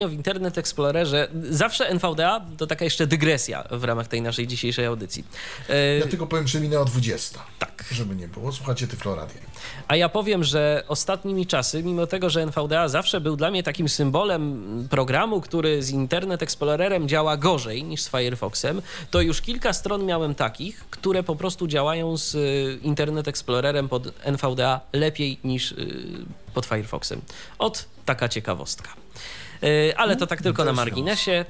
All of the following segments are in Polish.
w Internet Explorerze, zawsze NVDA, to taka jeszcze dygresja w ramach tej naszej dzisiejszej audycji. Ja tylko powiem, że minęła 20. Tak. Żeby nie było. Słuchajcie Tyfloradia. A ja powiem, że ostatnimi czasy, mimo tego, że NVDA zawsze był dla mnie takim symbolem programu, który z Internet Explorerem działa gorzej niż z Firefoxem, to już kilka stron miałem takich, które po prostu działają z Internet Explorerem pod NVDA lepiej niż pod Firefoxem. Taka ciekawostka. Ale to tak tylko na marginesie.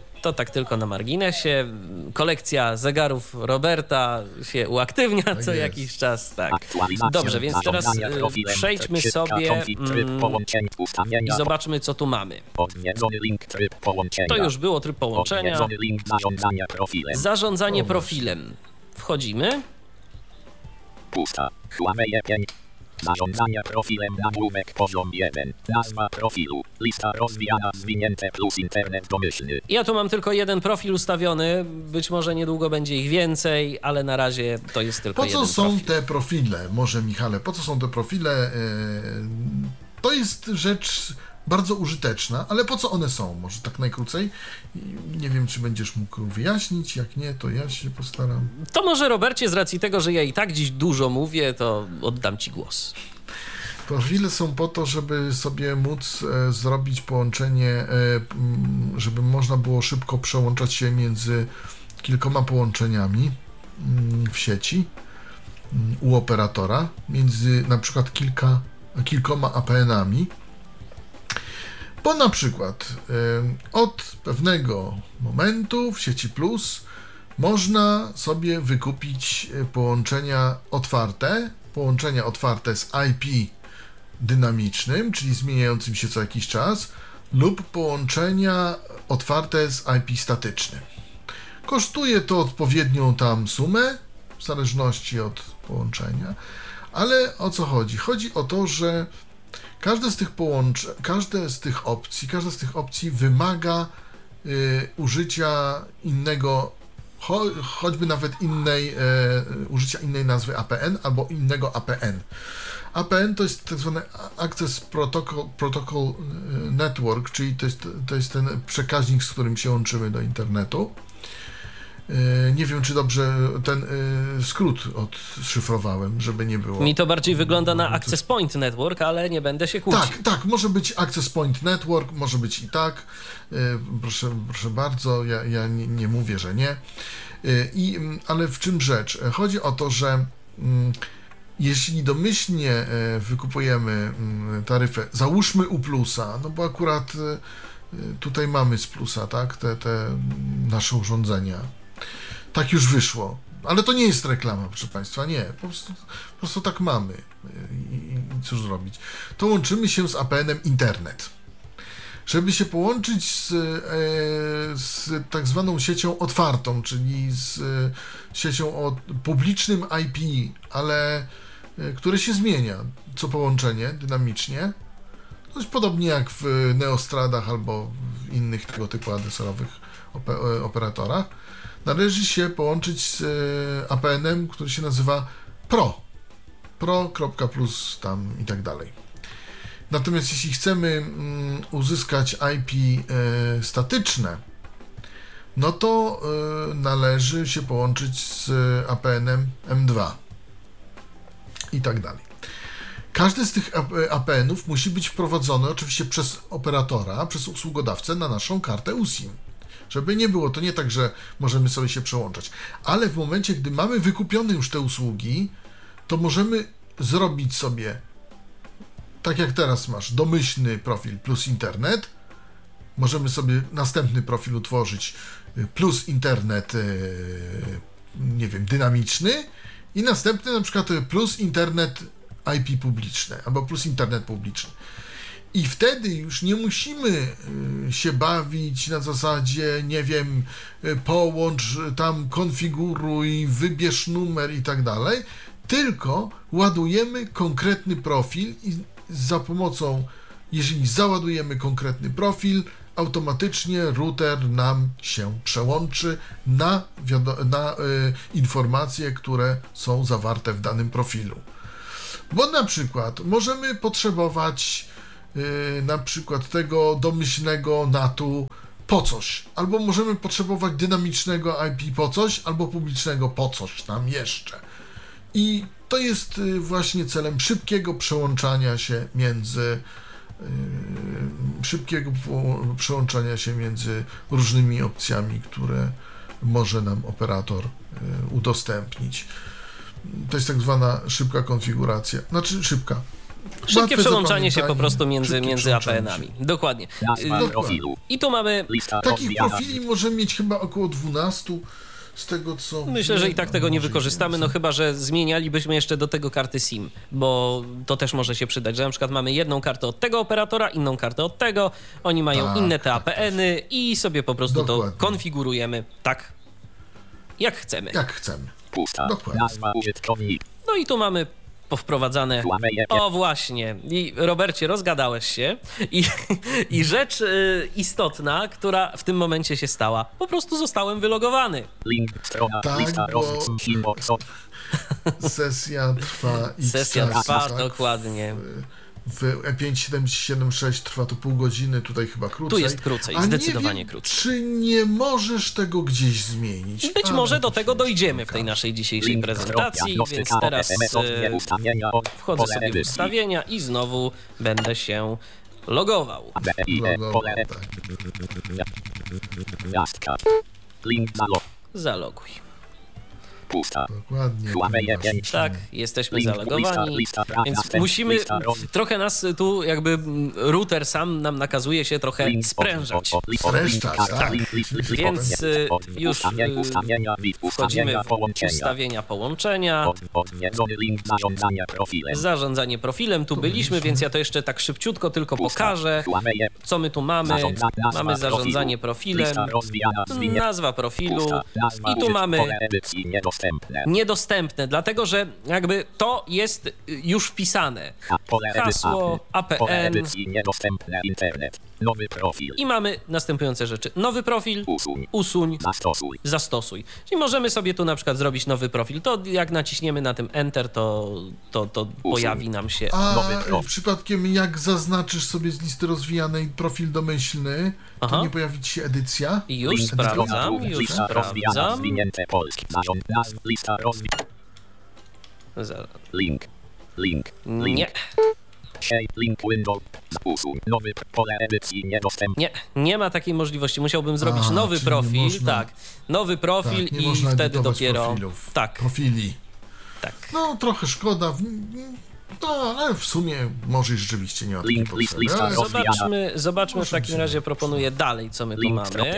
Kolekcja zegarów Roberta się uaktywnia co jakiś czas. Tak. Dobrze, więc teraz przejdźmy sobie i zobaczmy, co tu mamy. To już było tryb połączenia. Zarządzanie profilem. Wchodzimy. Pusta. Huawei 5. Zarządzanie profilem, nagłówek poziom 1. Nazwa profilu. Lista rozwijana, zwinięte plus internet domyślny. Ja tu mam tylko jeden profil ustawiony. Być może niedługo będzie ich więcej, ale na razie to jest tylko jeden profil. Po co są te profile? Może Michale, po co są te profile? To jest rzecz bardzo użyteczna, ale po co one są? Może tak najkrócej? Nie wiem, czy będziesz mógł wyjaśnić, jak nie, to ja się postaram. To może, Robercie, z racji tego, że ja i tak dziś dużo mówię, to oddam ci głos. Profile są po to, żeby sobie móc zrobić połączenie, żeby można było szybko przełączać się między kilkoma połączeniami w sieci u operatora, między na przykład kilkoma APN-ami. Bo na przykład od pewnego momentu w sieci Plus można sobie wykupić połączenia otwarte z IP dynamicznym, czyli zmieniającym się co jakiś czas, lub połączenia otwarte z IP statycznym. Kosztuje to odpowiednią tam sumę, w zależności od połączenia, ale o co chodzi? Chodzi o to, że każda z tych opcji wymaga użycia innego, choćby nawet użycia innej nazwy APN albo innego APN. APN to jest tak zwany Access Protocol Network, czyli to jest ten przekaźnik, z którym się łączymy do internetu. Nie wiem, czy dobrze ten skrót odszyfrowałem, żeby nie było. Mi to bardziej wygląda na Access Point Network, ale nie będę się kłócił. Tak, może być Access Point Network, może być i tak. Proszę bardzo, ja nie mówię, że nie. Ale w czym rzecz? Chodzi o to, że jeśli domyślnie wykupujemy taryfę, załóżmy u Plusa, no bo akurat tutaj mamy z Plusa, tak, te nasze urządzenia. Tak już wyszło. Ale to nie jest reklama, proszę Państwa, nie. Po prostu tak mamy. I cóż zrobić? To łączymy się z APN-em Internet. Żeby się połączyć z tak zwaną siecią otwartą, czyli z siecią o publicznym IP, ale które się zmienia co połączenie dynamicznie, to jest podobnie jak w Neostradach albo w innych tego typu adresowych operatorach, należy się połączyć z APN-em, który się nazywa pro.plus tam i tak dalej. Natomiast jeśli chcemy uzyskać IP statyczne, no to należy się połączyć z APN-em M2 i tak dalej. Każdy z tych APN-ów musi być wprowadzony oczywiście przez operatora, przez usługodawcę na naszą kartę USIM. Żeby nie było, to nie tak, że możemy sobie się przełączać, ale w momencie, gdy mamy wykupione już te usługi, to możemy zrobić sobie, tak jak teraz masz, domyślny profil plus internet, możemy sobie następny profil utworzyć plus internet, nie wiem, dynamiczny i następny na przykład plus internet IP publiczne albo plus internet publiczny. I wtedy już nie musimy się bawić na zasadzie, nie wiem, połącz, tam konfiguruj, wybierz numer i tak dalej, tylko ładujemy konkretny profil i za pomocą, jeżeli załadujemy konkretny profil, automatycznie router nam się przełączy na informacje, które są zawarte w danym profilu. Bo na przykład możemy potrzebować na przykład tego domyślnego NAT-u po coś, albo możemy potrzebować dynamicznego IP po coś, albo publicznego po coś tam jeszcze. I to jest właśnie celem szybkiego przełączania się między różnymi opcjami, które może nam operator udostępnić. To jest tak zwana szybka konfiguracja. Znaczy szybka. Szybkie przełączanie się po prostu między APN-ami. Dokładnie. I tu mamy... Takich profili możemy mieć chyba około 12. Z tego, co myślę, że i tak tego nie wykorzystamy, no chyba, że zmienialibyśmy jeszcze do tego karty SIM, bo to też może się przydać, że na przykład mamy jedną kartę od tego operatora, inną kartę od tego, oni mają inne te APN-y i sobie po prostu to konfigurujemy tak, jak chcemy. Jak chcemy. Dokładnie. No i tu mamy powprowadzane... O właśnie. I Robercie, rozgadałeś się. I rzecz istotna, która w tym momencie się stała. Po prostu zostałem wylogowany. Sesja trwa dokładnie. W E577.6 trwa to pół godziny, tutaj chyba krócej. Tu jest krócej, zdecydowanie krócej. Czy nie możesz tego gdzieś zmienić? Być może do tego dojdziemy w tej naszej dzisiejszej prezentacji, więc teraz wchodzę sobie w ustawienia i znowu będę się logował. Zaloguj. Dokładnie. Tak, jesteśmy zalogowani, więc musimy, trochę nas tu jakby router sam nam nakazuje się trochę sprężać. Tak. Więc już wchodzimy w ustawienia połączenia, zarządzanie profilem, tu byliśmy, więc ja to jeszcze tak szybciutko tylko pokażę, co my tu mamy. Mamy zarządzanie profilem, nazwa profilu i tu mamy niedostępne, dlatego że jakby to jest już wpisane. Hasło, APN nowy profil. I mamy następujące rzeczy. Nowy profil, usuń, zastosuj. Czyli możemy sobie tu na przykład zrobić nowy profil. To jak naciśniemy na tym Enter, to pojawi nam się nowy profil. Przypadkiem jak zaznaczysz sobie z listy rozwijanej profil domyślny, to nie pojawi ci się edycja? Już sprawdzam. Link. Nie. Link window. Usuń. Nowy pole edycji niedostępny. Nie ma takiej możliwości. Musiałbym zrobić nowy profil. Nowy profil i wtedy dopiero. Profilów, tak. Profili. Tak. No trochę szkoda. No, ale w sumie może rzeczywiście nie ma takiej potrzeby. Zobaczmy w takim razie, proponuję dalej, co my tu mamy.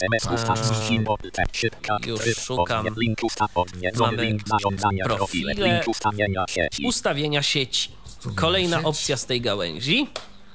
Już szukam. Mamy profile, ustawienia sieci. Kolejna opcja z tej gałęzi.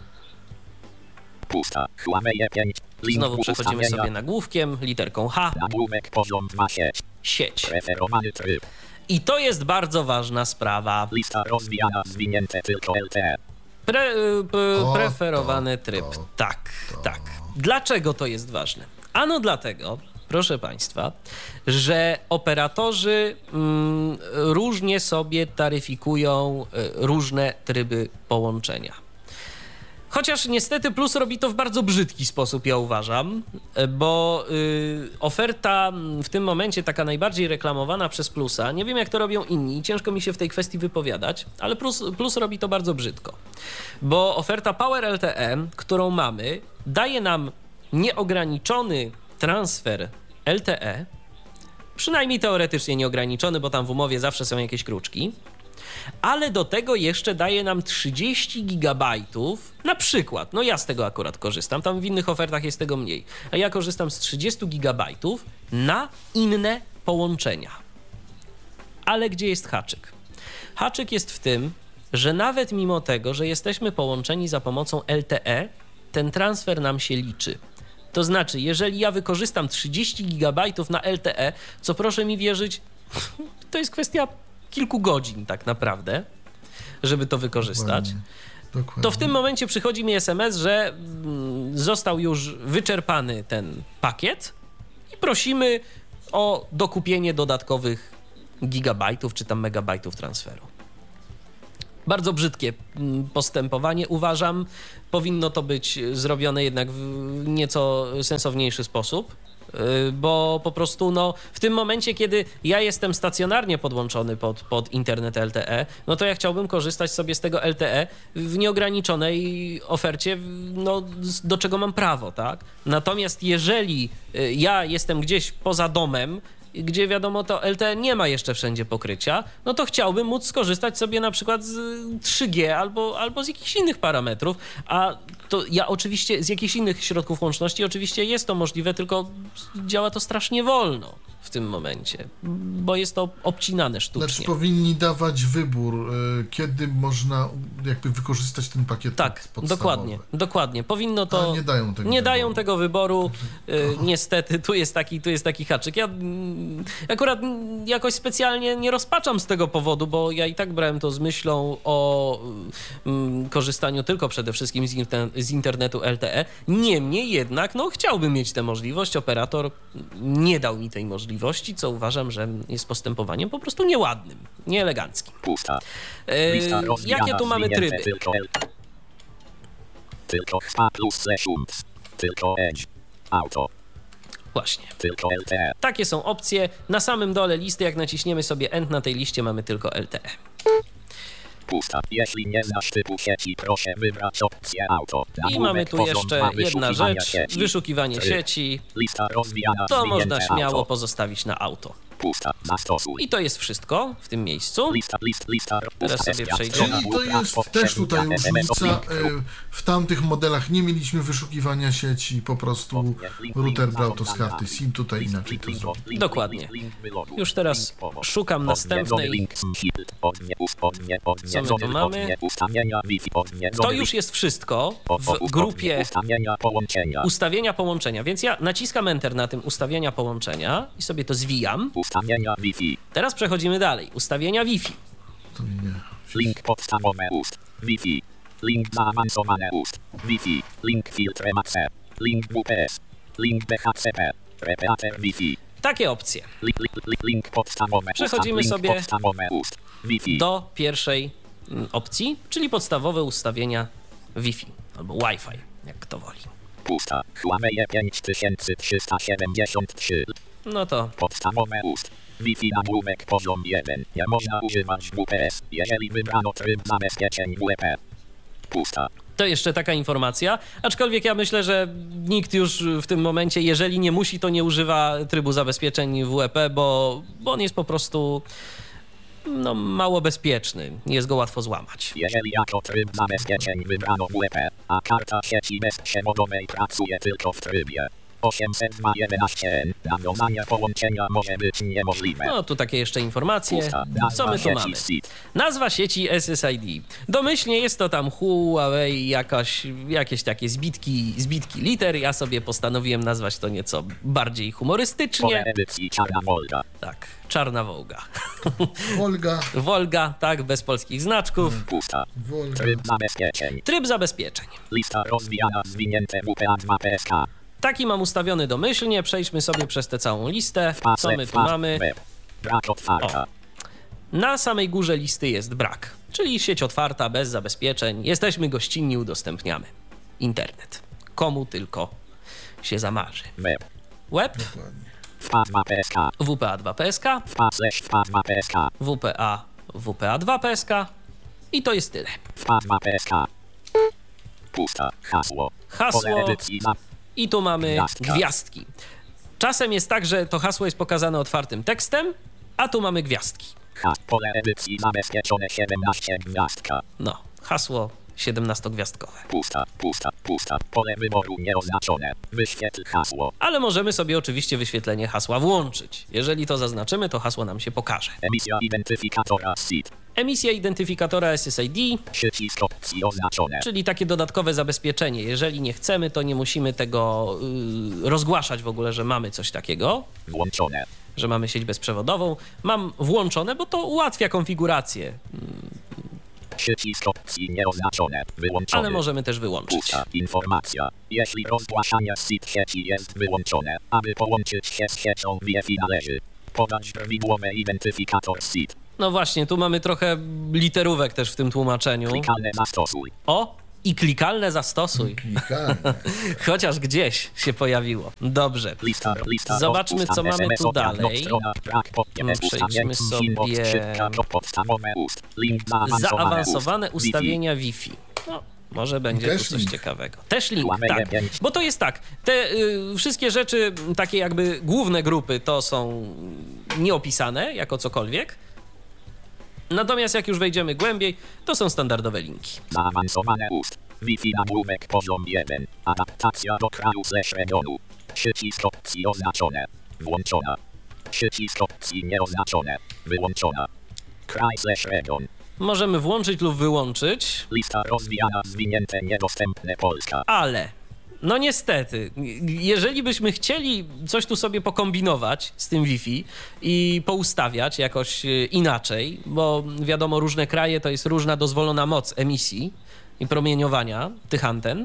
Znowu przechodzimy sobie nagłówkiem, literką H. Sieć. I to jest bardzo ważna sprawa. Lista rozwijana, zwinięte tylko LTE. Preferowany tryb. Tak. Dlaczego to jest ważne? Ano dlatego, proszę Państwa, że operatorzy różnie sobie taryfikują różne tryby połączenia. Chociaż niestety Plus robi to w bardzo brzydki sposób, ja uważam, bo oferta w tym momencie taka najbardziej reklamowana przez Plusa, nie wiem jak to robią inni, ciężko mi się w tej kwestii wypowiadać, ale Plus robi to bardzo brzydko, bo oferta Power LTE, którą mamy, daje nam nieograniczony transfer LTE, przynajmniej teoretycznie nieograniczony, bo tam w umowie zawsze są jakieś kruczki, ale do tego jeszcze daje nam 30 gigabajtów, na przykład, no ja z tego akurat korzystam, tam w innych ofertach jest tego mniej, a ja korzystam z 30 gigabajtów na inne połączenia. Ale gdzie jest haczyk? Haczyk jest w tym, że nawet mimo tego, że jesteśmy połączeni za pomocą LTE, ten transfer nam się liczy. To znaczy, jeżeli ja wykorzystam 30 gigabajtów na LTE, co proszę mi wierzyć, to jest kwestia kilku godzin tak naprawdę, żeby to wykorzystać, Dokładnie. To w tym momencie przychodzi mi SMS, że został już wyczerpany ten pakiet i prosimy o dokupienie dodatkowych gigabajtów czy tam megabajtów transferu. Bardzo brzydkie postępowanie, uważam. Powinno to być zrobione jednak w nieco sensowniejszy sposób, bo po prostu w tym momencie, kiedy ja jestem stacjonarnie podłączony pod internet LTE, no to ja chciałbym korzystać sobie z tego LTE w nieograniczonej ofercie, do czego mam prawo, tak? Natomiast jeżeli ja jestem gdzieś poza domem, gdzie wiadomo to LTE nie ma jeszcze wszędzie pokrycia, no to chciałbym móc skorzystać sobie na przykład z 3G albo z jakichś innych parametrów, a to ja oczywiście z jakichś innych środków łączności oczywiście jest to możliwe, tylko działa to strasznie wolno w tym momencie, bo jest to obcinane sztucznie. Znaczy powinni dawać wybór, kiedy można jakby wykorzystać ten pakiet podstawowy. Dokładnie. Powinno to... Ale nie dają tego wyboru. Niestety, tu jest taki haczyk. Ja akurat jakoś specjalnie nie rozpaczam z tego powodu, bo ja i tak brałem to z myślą o korzystaniu tylko przede wszystkim z internetu LTE. Niemniej jednak, chciałbym mieć tę możliwość. Operator nie dał mi tej możliwości, co uważam, że jest postępowaniem po prostu nieładnym, nieeleganckim. Pusta. Jakie tu mamy tryby? Tylko XPA plus Zeshunt. Tylko Edge. Auto. Właśnie. Tylko LTE. Takie są opcje. Na samym dole listy, jak naciśniemy sobie End, na tej liście mamy tylko LTE. Pusta. Jeśli nie znasz typu sieci, proszę wybrać opcję auto. I mamy tu jeszcze jedna rzecz, wyszukiwanie sieci. Lista rozwijana. To można śmiało pozostawić na auto. Pusta. Zastosuj. I to jest wszystko w tym miejscu. Lista. Teraz sobie przejdziemy. Czyli to jest też tutaj różnica. W tamtych modelach nie mieliśmy wyszukiwania sieci, po prostu router brał to z karty SIM, tutaj inaczej to zrobił. Dokładnie. Już teraz szukam następnej. Co my tu mamy? To już jest wszystko w grupie ustawienia połączenia, więc ja naciskam Enter na tym ustawienia połączenia i sobie to zwijam. Ustawienia Wi-Fi. Teraz przechodzimy dalej. Ustawienia Wi-Fi. To nie. Link podstawowe ust. Wi-Fi. Link zaawansowane ust. Wi-Fi. Link filtr Maxe. Link WPS. Link DHCP. Repeater Wi-Fi. Takie opcje. Link podstawowe. Przechodzimy sobie podstawowe ust. Wi-Fi. Do pierwszej opcji, czyli podstawowe ustawienia Wi-Fi albo Wi-Fi, jak kto woli. Pusta. Huawei 5373. No to podstawowe ust. Wi-Fi nagłówek poziom 1. Nie można używać WPS, jeżeli wybrano tryb zabezpieczeń WP. Pusta. To jeszcze taka informacja, aczkolwiek ja myślę, że nikt już w tym momencie, jeżeli nie musi, to nie używa trybu zabezpieczeń WEP, bo on jest po prostu mało bezpieczny. Jest go łatwo złamać. Jeżeli jako tryb zabezpieczeń wybrano WEP, a karta sieci bezprzewodowej pracuje tylko w trybie 802.11n, nawiązanie połączenia może być niemożliwe. No, tu takie jeszcze informacje. Co my tu mamy? Nazwa sieci SSID. Domyślnie jest to tam Huawei, jakieś takie zbitki liter. Ja sobie postanowiłem nazwać to nieco bardziej humorystycznie. Czarna Wolga. Tak, Czarna Wołga. Wolga, tak, bez polskich znaczków. Pusta. Wolga. Tryb zabezpieczeń. Lista rozwijana, zwinięte WPA2 PSK. Taki mam ustawiony domyślnie. Przejdźmy sobie przez tę całą listę. Co my tu mamy? Brak otwarta. Na samej górze listy jest brak, czyli sieć otwarta, bez zabezpieczeń. Jesteśmy gościnni, udostępniamy internet. Komu tylko się zamarzy. Web. Dokładnie. WPA2 PSK. WPA2 PSK. I to jest tyle. Pusta. Hasło. I tu mamy gwiazdki. Czasem jest tak, że to hasło jest pokazane otwartym tekstem, a tu mamy gwiazdki. Pole edycji zabezpieczone 17 gwiazdka. No, hasło 17-gwiazdkowe. Pusta. Pole wyboru nieoznaczone. Wyświetl hasło. Ale możemy sobie oczywiście wyświetlenie hasła włączyć. Jeżeli to zaznaczymy, to hasło nam się pokaże. Emisja identyfikatora SID. Emisja identyfikatora SSID, przycisk opcji oznaczone. Czyli takie dodatkowe zabezpieczenie. Jeżeli nie chcemy, to nie musimy tego rozgłaszać w ogóle, że mamy coś takiego. Włączone. Że mamy sieć bezprzewodową. Mam włączone, bo to ułatwia konfigurację. Przycisk opcji nieoznaczone. Wyłączone. Ale możemy też wyłączyć. Pusta. Informacja. Jeśli rozgłaszanie SID sieci jest wyłączone, aby połączyć się z siecią Wi-Fi należy podać prawidłowy identyfikator SID. No właśnie, tu mamy trochę literówek też w tym tłumaczeniu. Klikalne zastosuj. O, i klikalne zastosuj. Klikalne. Chociaż gdzieś się pojawiło. Dobrze. Lista Zobaczmy, co mamy tu dalej. Przejdźmy sobie zaawansowane ustawienia Wi-Fi. No, może będzie Też tu coś link. ciekawego. Też link, tak. Bo to jest tak, te wszystkie rzeczy, takie jakby główne grupy, to są nieopisane jako cokolwiek. Natomiast jak już wejdziemy głębiej, to są standardowe linki. Zaawansowane ust. Wi-Fi nagłówek poziom 1. Adaptacja do kraju/regionu. Przycisk opcji oznaczone. Włączona. Przycisk opcji nieoznaczone. Wyłączona. Kraj/region. Możemy włączyć lub wyłączyć, Lista rozwijana, zwinięte, niedostępne Polska. ale no niestety, jeżeli byśmy chcieli coś tu sobie pokombinować z tym Wi-Fi i poustawiać jakoś inaczej, bo wiadomo, różne kraje to jest różna dozwolona moc emisji i promieniowania tych anten,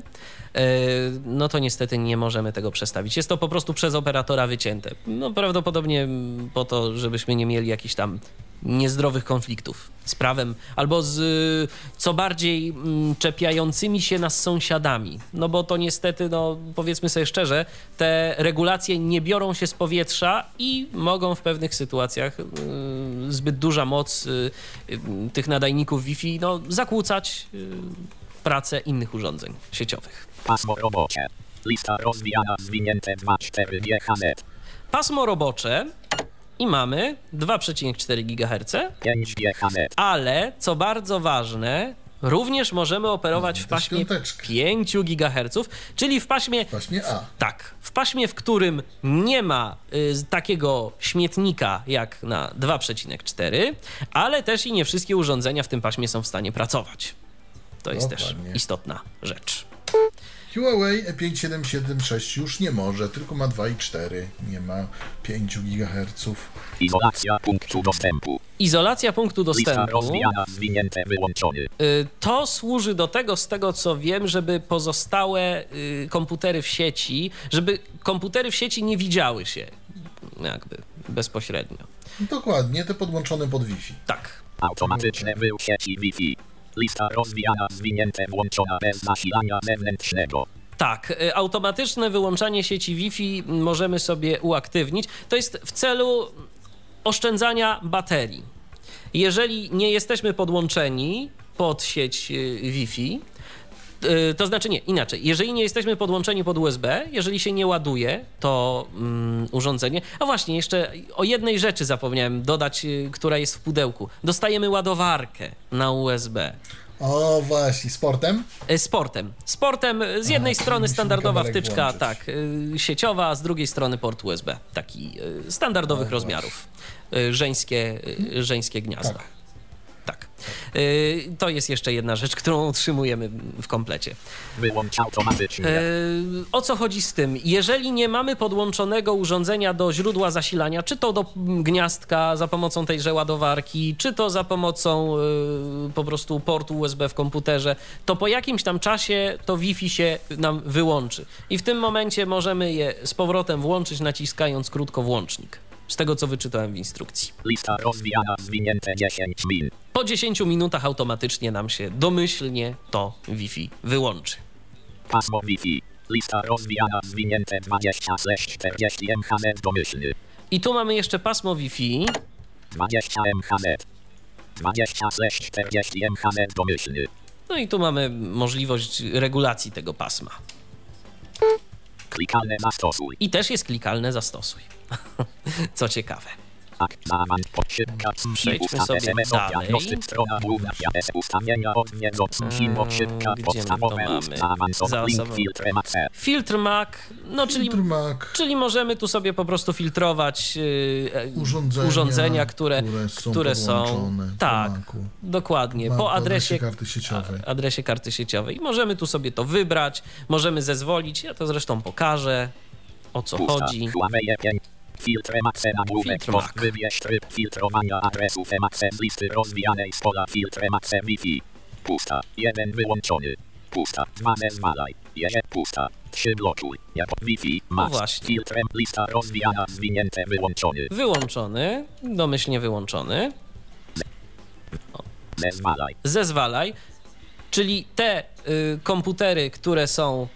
no to niestety nie możemy tego przestawić. Jest to po prostu przez operatora wycięte. No prawdopodobnie po to, żebyśmy nie mieli jakichś tam niezdrowych konfliktów z prawem albo z co bardziej czepiającymi się nas sąsiadami. No bo to niestety, no powiedzmy sobie szczerze, te regulacje nie biorą się z powietrza i mogą w pewnych sytuacjach zbyt duża moc tych nadajników Wi-Fi no, zakłócać pracę innych urządzeń sieciowych. Pasmo robocze. Lista rozwijana, zwinięte 2,4 GHz. Pasmo robocze i mamy 2,4 GHz, 5 GHz. ale co bardzo ważne, również możemy operować w paśmie piąteczkę. 5 GHz, czyli w paśmie, Właśnie A. tak, w paśmie, w którym nie ma takiego śmietnika jak na 2,4, ale też i nie wszystkie urządzenia w tym paśmie są w stanie pracować. To jest Dokładnie. też istotna rzecz. Huawei E5776 już nie może, tylko ma 2,4, nie ma 5 GHz. Izolacja punktu dostępu. Izolacja punktu Lista dostępu. rozwijana, zwinięte, wyłączony. To służy do tego, z tego co wiem, żeby pozostałe komputery w sieci, żeby komputery w sieci nie widziały się jakby bezpośrednio. Dokładnie, te podłączone pod Wi-Fi. Tak. Automatyczne wył sieci Wi-Fi. Lista rozwijana, zwinięte, włączona bez zasilania zewnętrznego. Tak, automatyczne wyłączanie sieci Wi-Fi możemy sobie uaktywnić. To jest w celu oszczędzania baterii. Jeżeli nie jesteśmy podłączeni pod sieć Wi-Fi, to znaczy nie, inaczej. Jeżeli nie jesteśmy podłączeni pod USB, jeżeli się nie ładuje to urządzenie... A właśnie, jeszcze o jednej rzeczy zapomniałem dodać, która jest w pudełku. Dostajemy ładowarkę na USB. O właśnie, sportem? Sportem z jednej strony musimy standardowa kabelek wtyczka, włączyć. tak, sieciowa, a z drugiej strony port USB, taki standardowych rozmiarów. Żeńskie gniazda. Tak. To jest jeszcze jedna rzecz, którą utrzymujemy w komplecie. Wyłącz automatycznie. O co chodzi z tym? Jeżeli nie mamy podłączonego urządzenia do źródła zasilania, czy to do gniazdka za pomocą tejże ładowarki, czy to za pomocą po prostu portu USB w komputerze, to po jakimś tam czasie to Wi-Fi się nam wyłączy. I w tym momencie możemy je z powrotem włączyć, naciskając krótko włącznik. Z tego, co wyczytałem w instrukcji. Lista rozwijana, zwinięte 10 min. Po 10 minutach automatycznie nam się domyślnie to Wi-Fi wyłączy. Pasmo Wi-Fi. Lista rozwijana, zwinięte 20/40 MHz domyślny. I tu mamy jeszcze pasmo Wi-Fi. 20 MHz. 20/40 MHz domyślny. No i tu mamy możliwość regulacji tego pasma. Klikalne zastosuj. I też jest klikalne zastosuj. Co ciekawe. Tak, zaawansowana szybka Przejdźmy sobie dalej. Strona główna, ustawienia odwiedzącą szybka, Gdzie my to podstawowe, mamy? zaawansowany link, filtr Mac. Filtr Mac, no Filtr Mac, czyli możemy tu sobie po prostu filtrować urządzenia, które są podłączone tak, do Macu. dokładnie, po adresie karty sieciowej. adresie karty sieciowej. Możemy tu sobie to wybrać, możemy zezwolić, ja to zresztą pokażę, o co chodzi. Filtr Mac nagłówek, Filtr Mac. wybierz tryb filtrowania adresów Mac z listy rozwijanej z pola filtr Mac Wi-Fi. Pusta, 1 wyłączony. Pusta, 2 zezwalaj. Jeżeli pusta, 3 blokuj. Jako Wi-Fi, Mac, właśnie. filtrem, lista rozwijana, zwinięte, wyłączony. Wyłączony, domyślnie wyłączony. Zezwalaj. Czyli te komputery, które są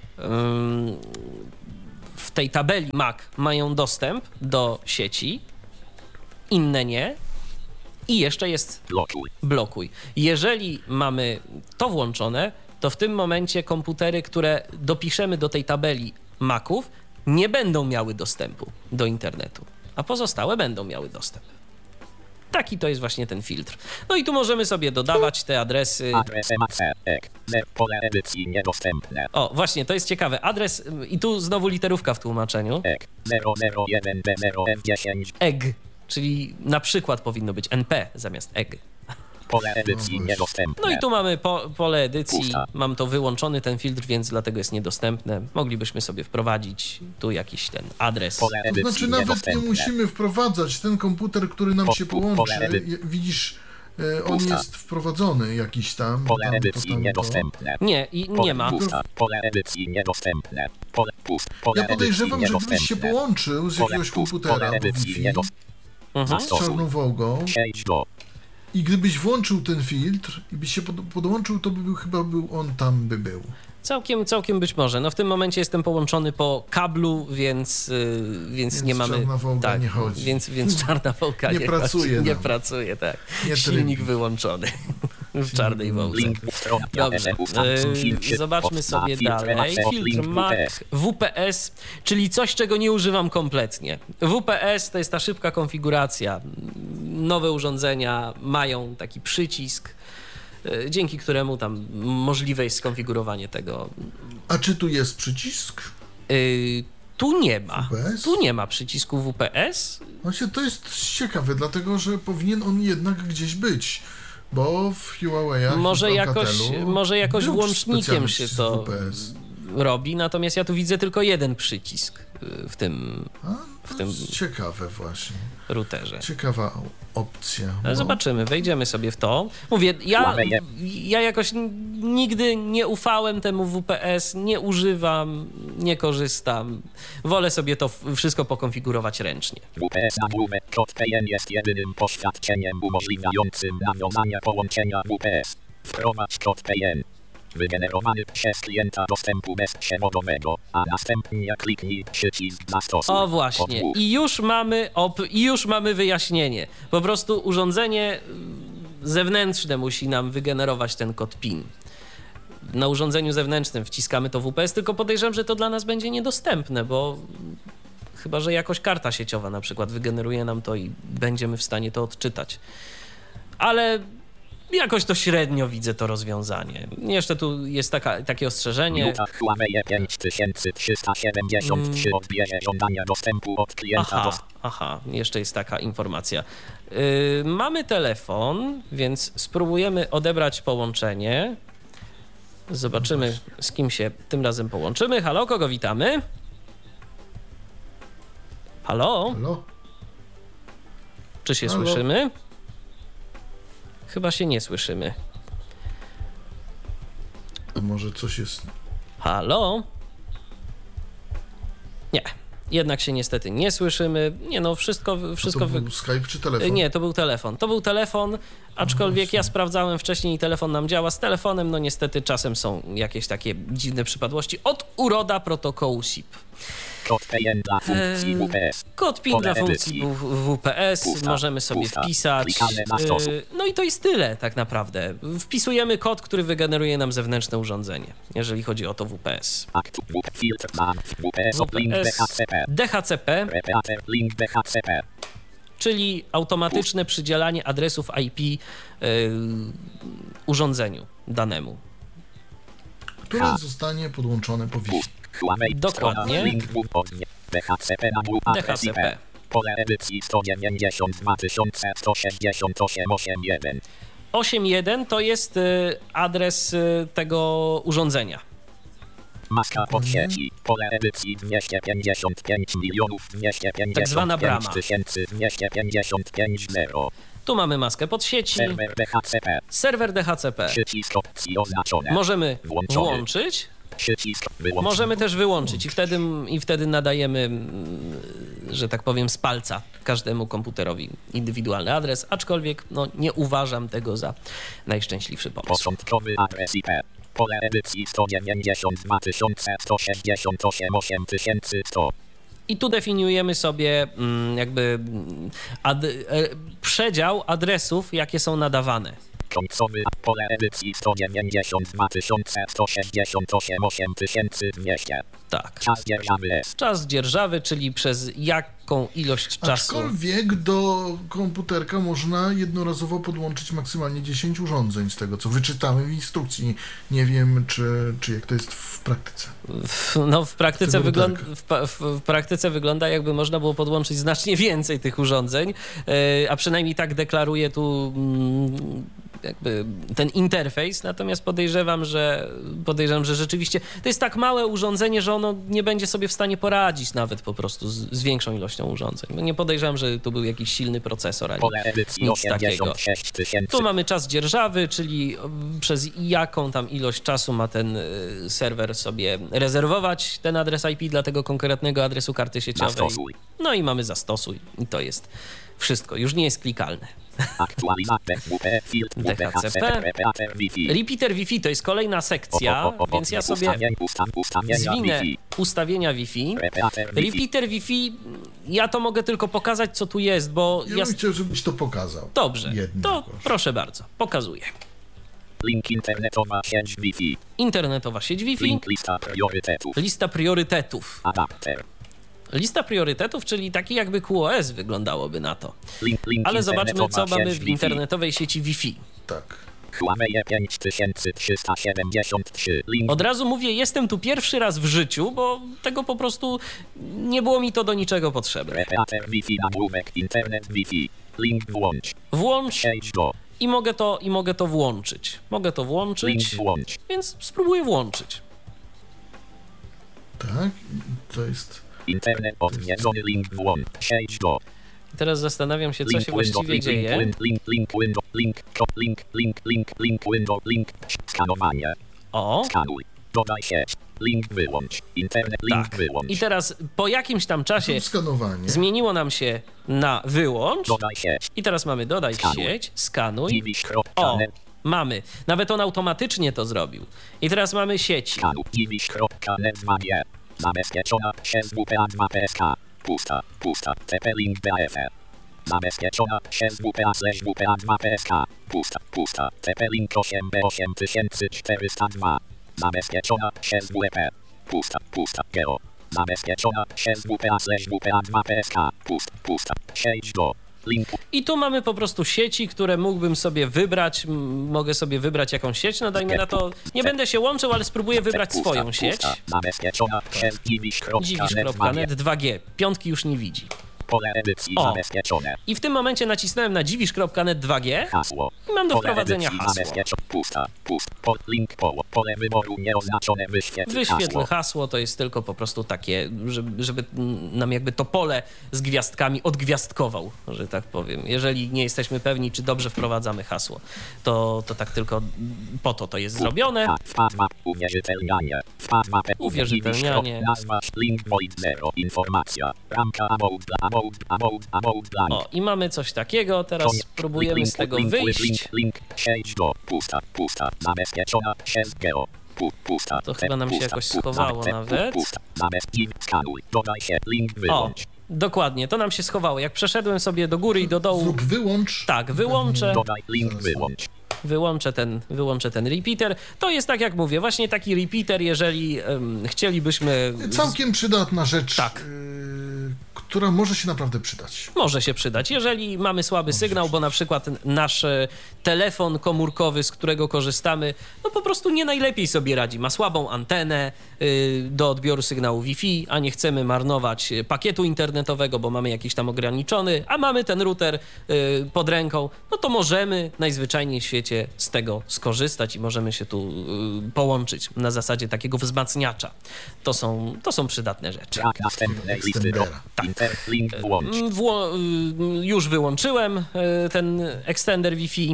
w tej tabeli Mac, mają dostęp do sieci, inne nie. I jeszcze jest blokuj. Jeżeli mamy to włączone, to w tym momencie komputery, które dopiszemy do tej tabeli Maców, nie będą miały dostępu do internetu, a pozostałe będą miały dostęp. Taki to jest właśnie ten filtr. No i tu możemy sobie dodawać te adresy. Pole edycji niedostępne. O, właśnie, to jest ciekawe. Adres, i tu znowu literówka w tłumaczeniu. 001B0F10. EG, czyli na przykład powinno być NP zamiast EG. Pole edycji niedostępne. No i tu mamy pole edycji, Pusta. mam to wyłączony ten filtr, więc dlatego jest niedostępne. Moglibyśmy sobie wprowadzić tu jakiś ten adres. Pole To edycji znaczy nawet nie musimy wprowadzać ten komputer, który nam się połączy. Widzisz, on Pusta. jest wprowadzony jakiś tam. Pole edycji niedostępne. Nie, i nie ma. Pusta. Pole edycji niedostępne. Pole pust. Pole Ja podejrzewam, edycji że gdybyś się niedostępne. połączył z jakiegoś komputera Pole po edycji Wi-Fi Mhm. z czarną wołgą Przejdź do. i gdybyś włączył ten filtr i byś się podłączył, to chyba on tam by był. Całkiem być może. No w tym momencie jestem połączony po kablu, więc nie mamy... czarna wołga nie chodzi. Więc czarna wołga Nie pracuje chodzi. Nie nam. pracuje, tak. Nie Silnik trybi. wyłączony w czarnej wołdze. Link strona. Dobrze, zobaczmy sobie dalej. Filtr Mac WPS, czyli coś, czego nie używam kompletnie. WPS to jest ta szybka konfiguracja. Nowe urządzenia mają taki przycisk, dzięki któremu tam możliwe jest skonfigurowanie tego. A czy tu jest przycisk? Tu nie ma. WPS? Tu nie ma przycisku WPS. Właśnie to jest ciekawe, dlatego że powinien on jednak gdzieś być, bo w Huawei'ach Może i w jakoś Alcatelu był włącznikiem specjalny się przycisk to WPS. robi, natomiast ja tu widzę tylko jeden przycisk w tym To jest ciekawe właśnie. routerze. Ciekawa opcja. Ale zobaczymy, wejdziemy sobie w to. Mówię, ja jakoś nigdy nie ufałem temu WPS, nie używam, nie korzystam. Wolę sobie to wszystko pokonfigurować ręcznie. WPS nagłówek kod PN jest jedynym poświadczeniem umożliwiającym nawiązanie połączenia WPS. Wprowadź kod PN. Wygenerowany przez klienta dostępu bezprzewodowego, a następnie kliknij przycisk zastosuj. O właśnie, i już mamy wyjaśnienie. Po prostu urządzenie zewnętrzne musi nam wygenerować ten kod PIN. Na urządzeniu zewnętrznym wciskamy to WPS, tylko podejrzewam, że to dla nas będzie niedostępne, bo chyba że jakoś karta sieciowa na przykład wygeneruje nam to i będziemy w stanie to odczytać. Ale jakoś to średnio widzę to rozwiązanie. Jeszcze tu jest takie ostrzeżenie. Huawei 5373 odbierze żądania dostępu od klienta. Aha, jeszcze jest taka informacja. Mamy telefon, więc spróbujemy odebrać połączenie. Zobaczymy, z kim się tym razem połączymy. Halo, kogo witamy? Halo? Halo? Czy się Halo? słyszymy? Chyba się nie słyszymy. A może coś jest... Halo? Nie. Jednak się niestety nie słyszymy. Nie no, wszystko To był Skype czy telefon? Nie, to był telefon. To był telefon, aczkolwiek ja sprawdzałem wcześniej i telefon nam działa. Z telefonem, no niestety czasem są jakieś takie dziwne przypadłości. Od uroda protokołu SIP. Kod PN dla funkcji WPS. Kod PIN dla funkcji WPS możemy sobie wpisać. No i to jest tyle tak naprawdę. Wpisujemy kod, który wygeneruje nam zewnętrzne urządzenie, jeżeli chodzi o to WPS. DHCP, czyli automatyczne przydzielanie adresów IP urządzeniu danemu. Które zostanie podłączone po Wi-Fi. Dokładnie. DHCP. Pole edycji 192.168.8.1. 8.1 to jest adres tego urządzenia. Maska pod sieci. Pole edycji 255 255 tak zwana brama. 255 0. Tu mamy maskę pod sieci. Serwer DHCP. Serwer DHCP. Przycisk opcji oznaczone. Możemy włączyć. Możemy też wyłączyć i wtedy nadajemy, że tak powiem, z palca każdemu komputerowi indywidualny adres, aczkolwiek nie uważam tego za najszczęśliwszy pomysł. Początkowy adres IP. Pole edycji 192 168 8100. I tu definiujemy sobie jakby przedział adresów, jakie są nadawane. Końcowy pole edycji 192 168 8200. Tak. Czas dzierżawy jest. Czas dzierżawy, czyli przez jaką ilość czasu... Aczkolwiek do komputerka można jednorazowo podłączyć maksymalnie 10 urządzeń, z tego co wyczytałem w instrukcji. Nie wiem, czy jak to jest w praktyce. W praktyce wygląda, jakby można było podłączyć znacznie więcej tych urządzeń, a przynajmniej tak deklaruje tu jakby ten interfejs, natomiast podejrzewam, że rzeczywiście to jest tak małe urządzenie, że ono nie będzie sobie w stanie poradzić nawet po prostu z większą ilością urządzeń. Nie podejrzewam, że tu był jakiś silny procesor, ani nic takiego. Tu mamy czas dzierżawy, czyli przez jaką tam ilość czasu ma ten serwer sobie rezerwować ten adres IP dla tego konkretnego adresu karty sieciowej. Zastosuj. No i mamy zastosuj i to jest wszystko. Już nie jest klikalne. DHCP. Repeater Wi-Fi to jest kolejna sekcja, więc ja sobie zwinę ustawienia Wi-Fi. Repeater Wi-Fi, ja to mogę tylko pokazać, co tu jest, bo... Ja bym chciał, żebyś to pokazał. Dobrze, to proszę bardzo, pokazuję. Link internetowa sieć Wi-Fi. Internetowa sieć Wi-Fi. Link lista priorytetów. Lista priorytetów. Adapter. Lista priorytetów, czyli taki jakby QoS wyglądałoby na to. Link Ale zobaczmy, co mamy w Wi-Fi. internetowej sieci Wi-Fi. Tak. Huawei 5373. Link. Od razu mówię, jestem tu pierwszy raz w życiu, bo tego po prostu nie było mi to do niczego potrzebne. Repeater Wi-Fi nagłówek internet Wi-Fi. Link włącz. Włącz Przejdź do. i mogę to włączyć. Mogę to Link włączyć, włącz. więc spróbuję włączyć. Tak, to jest... Internet odwiedzony. Link włącz. Przejdź do. I teraz zastanawiam się, co się właściwie dzieje. Link skanowanie. O, Skanuj. Dodaj sieć. Link wyłącz. Internet link tak. wyłącz. I teraz po jakimś tam czasie Skanowanie. zmieniło nam się na wyłącz. Dodaj sieć. I teraz mamy dodaj Skanuj. sieć, skanuj. O, Dziwisz.net. mamy. Nawet on automatycznie to zrobił. I teraz mamy sieci. Skanuj. Dziwisz.net 2G. Zabezpieczona przez WPA2PSK. Pusta. TP link DAFR. Zabezpieczona przez WPA/WPA2PSK. Pusta. TP link 8B8402. Zabezpieczona przez WP. Pusta. Geo. Zabezpieczona przez WPA/WPA2PSK. Pusta. Przejdź do linku. I tu mamy po prostu sieci, które mógłbym sobie wybrać. Mogę sobie wybrać jakąś sieć. No dajmy na to, nie będę się łączył, ale spróbuję wybrać swoją sieć. Zabezpieczona przez Dziwisz.net 2G. Piątki już nie widzi. Pole edycji O. zabezpieczone. I w tym momencie nacisnąłem na dziwisz.net 2G Hasło. i mam do Pole wprowadzenia edycji hasło. zabezpieczone. Pusta. Link pole wyboru nieoznaczone. Wyświetl hasło. Hasło to jest tylko po prostu takie, żeby nam jakby to pole z gwiazdkami odgwiazdkował, że tak powiem. Jeżeli nie jesteśmy pewni, czy dobrze wprowadzamy hasło, to tak tylko po to jest zrobione. Uwierzytelnianie. Uwierzytelnianie. Nazwa link void 0. Informacja. Ramka about blank. O, i mamy coś takiego. Teraz spróbujemy z tego wyjść. Link. Przejdź do. Pusta. Zabezpieczona przez geo. Pusta. To chyba nam się jakoś schowało nawet. Skanuj. Dodaj się. Link O, wyłącz. dokładnie, to nam się schowało. Jak przeszedłem sobie do góry i do dołu, Zrób wyłącz. tak, wyłączę. Dodaj link wyłącz. Wyłączę ten repeater. To jest, tak jak mówię, właśnie taki repeater, jeżeli chcielibyśmy... Całkiem przydatna rzecz, Tak. Która może się naprawdę przydać. Może się przydać. Jeżeli mamy słaby sygnał, bo na przykład nasz telefon komórkowy, z którego korzystamy, no po prostu nie najlepiej sobie radzi. Ma słabą antenę do odbioru sygnału Wi-Fi, a nie chcemy marnować pakietu internetowego, bo mamy jakiś tam ograniczony, a mamy ten router pod ręką, no to możemy najzwyczajniej w świecie z tego skorzystać i możemy się tu połączyć na zasadzie takiego wzmacniacza. To są przydatne rzeczy. Track następnej listy do. Link włącz. Już wyłączyłem ten extender Wi-Fi.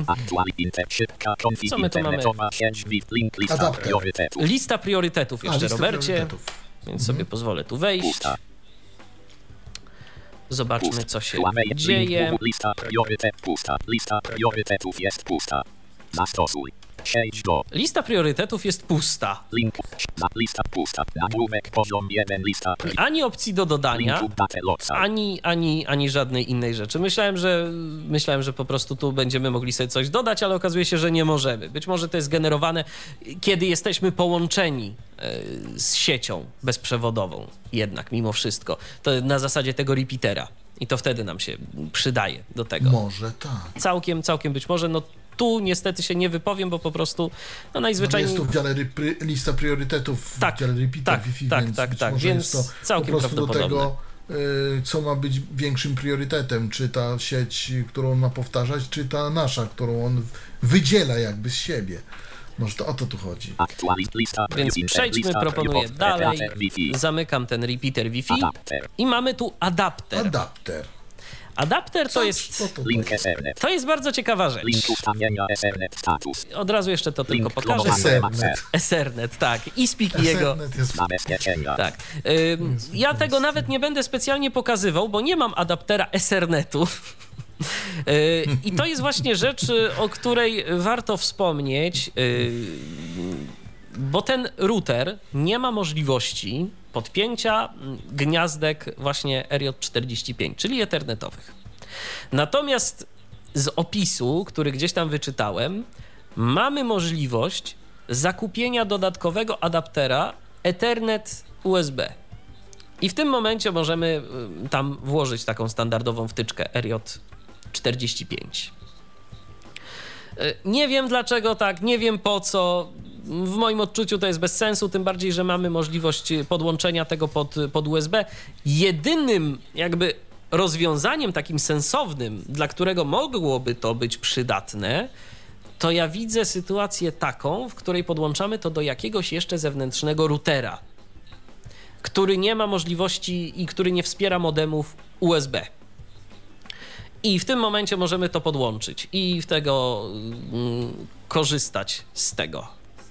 Co my tu mamy? Lista priorytetów. Lista priorytetów jeszcze, Lista Robercie. priorytetów. Więc sobie pozwolę tu wejść. Zobaczmy, co się Huawei dzieje. link, lista priorytet pusta. Lista priorytetów jest pusta. Zastosuj. Przejdź do. Lista priorytetów jest pusta. Link. Lista pusta. Nagłówek poziom 1. Lista. Ani opcji do dodania, Link update local. ani żadnej innej rzeczy. Myślałem, że po prostu tu będziemy mogli sobie coś dodać, ale okazuje się, że nie możemy. Być może to jest generowane, kiedy jesteśmy połączeni z siecią bezprzewodową, jednak mimo wszystko. To na zasadzie tego repeatera. I to wtedy nam się przydaje do tego. Może tak. Całkiem być może. No tu niestety się nie wypowiem, bo po prostu No najzwyczajniej... jest tu w dziale lista priorytetów, Tak, w dziale repeater tak, Wi-Fi, tak, więc tak, być tak, może więc jest to całkiem po prostu do prawdopodobne. tego, co ma być większym priorytetem, czy ta sieć, którą on ma powtarzać, czy ta nasza, którą on wydziela jakby z siebie. Może to o to tu chodzi. Więc przejdźmy, proponuję dalej. Zamykam ten repeater Wi-Fi i mamy tu adapter. Adapter to jest... To jest bardzo ciekawa rzecz. Link ustawienia Ethernet status. Od razu jeszcze to tylko Link pokażę. klonowania Ethernet, tak. I speak i jego... Jest... Zabezpieczenia. Tak. Ja tego nawet nie będę specjalnie pokazywał, bo nie mam adaptera Ethernetu. I to jest właśnie rzecz, o której warto wspomnieć, bo ten router nie ma możliwości podpięcia gniazdek właśnie RJ45, czyli ethernetowych. Natomiast z opisu, który gdzieś tam wyczytałem, mamy możliwość zakupienia dodatkowego adaptera Ethernet USB. I w tym momencie możemy tam włożyć taką standardową wtyczkę RJ45. Nie wiem dlaczego tak, nie wiem po co. W moim odczuciu to jest bez sensu, tym bardziej, że mamy możliwość podłączenia tego pod USB. Jedynym jakby rozwiązaniem takim sensownym, dla którego mogłoby to być przydatne, to ja widzę sytuację taką, w której podłączamy to do jakiegoś jeszcze zewnętrznego routera, który nie ma możliwości i który nie wspiera modemów USB. I w tym momencie możemy to podłączyć i korzystać z tego.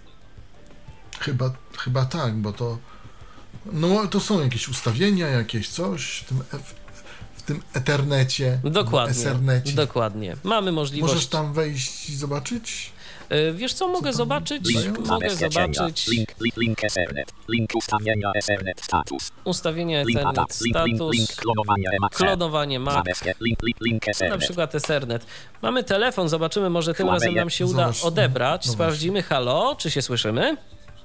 Chyba tak, bo to... No to są jakieś ustawienia, jakieś coś w tym Ethernecie. Dokładnie. Mamy możliwość... Możesz tam wejść i zobaczyć? Wiesz co, mogę zobaczyć? Link Ethernet. Link ustawienia Ethernet status. Ustawienia Ethernet status. Link klonowanie Mac. Link Ethernet. Na przykład Ethernet. Mamy telefon, zobaczymy, może tym razem nam się uda odebrać. Sprawdzimy, halo, czy się słyszymy?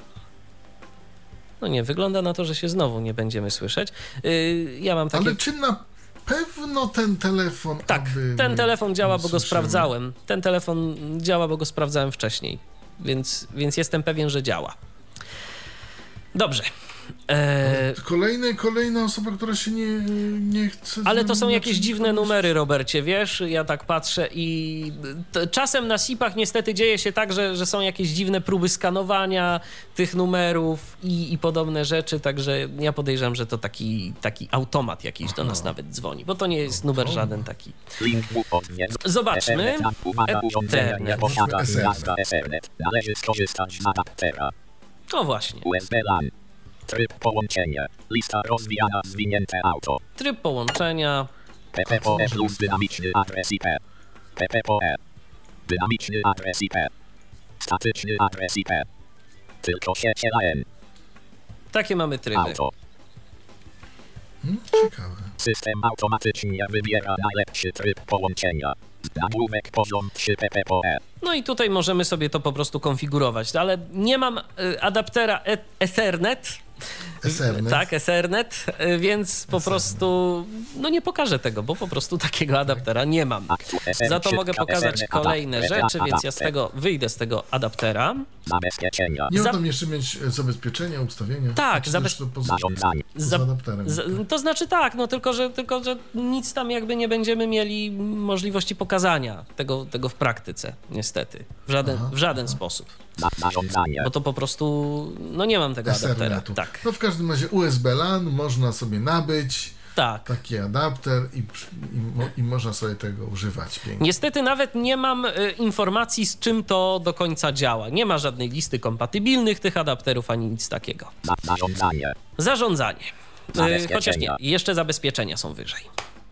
No nie, wygląda na to, że się znowu nie będziemy słyszeć. Ja mam takie... Ale czy na pewno ten telefon... Tak, ten telefon działa, bo go sprawdzałem. Ten telefon działa, bo go sprawdzałem wcześniej. Więc jestem pewien, że działa. Dobrze. Kolejna osoba, która się nie chce... Ale to są jakieś dziwne numery, Robercie, wiesz? Ja tak patrzę i czasem na SIP-ach niestety dzieje się tak, że są jakieś dziwne próby skanowania tych numerów i podobne rzeczy, także ja podejrzewam, że to taki automat jakiś do nas nawet dzwoni, bo to nie jest numer żaden taki. Zobaczmy. Ethernet. Należy skorzystać z adaptera. O właśnie. USB LAN. Tryb połączenia. Lista rozwijana zwinięte auto. Tryb połączenia. PPPoE plus dynamiczny adres IP. PPPoE. Dynamiczny adres IP. Statyczny adres IP. Tylko siecie LAN. Takie mamy tryby. Auto. Ciekawe. System automatycznie wybiera najlepszy tryb połączenia. Nagłówek poziom 3 PPPoE. No i tutaj możemy sobie to po prostu konfigurować, ale nie mam adaptera Ethernet. Tak, Ethernet, więc po prostu nie pokażę tego, bo po prostu takiego adaptera nie mam. Za to mogę pokazać kolejne rzeczy, więc ja wyjdę z tego adaptera. Zabezpieczenia. Nie ma tam jeszcze mieć zabezpieczenia, ustawienia? Tak, Zarządzanie. Z adapterem. To znaczy tak, tylko że nic tam jakby nie będziemy mieli możliwości pokazania tego w praktyce, niestety. W żaden sposób. Zarządzanie. Bo to po prostu, nie mam tego adaptera. Tak. No w każdym razie USB LAN można sobie nabyć. Tak. Taki adapter i można sobie tego używać pięknie. Niestety nawet nie mam informacji, z czym to do końca działa. Nie ma żadnej listy kompatybilnych tych adapterów, ani nic takiego. Zarządzanie. Zarządzanie. Chociaż nie, jeszcze zabezpieczenia są wyżej.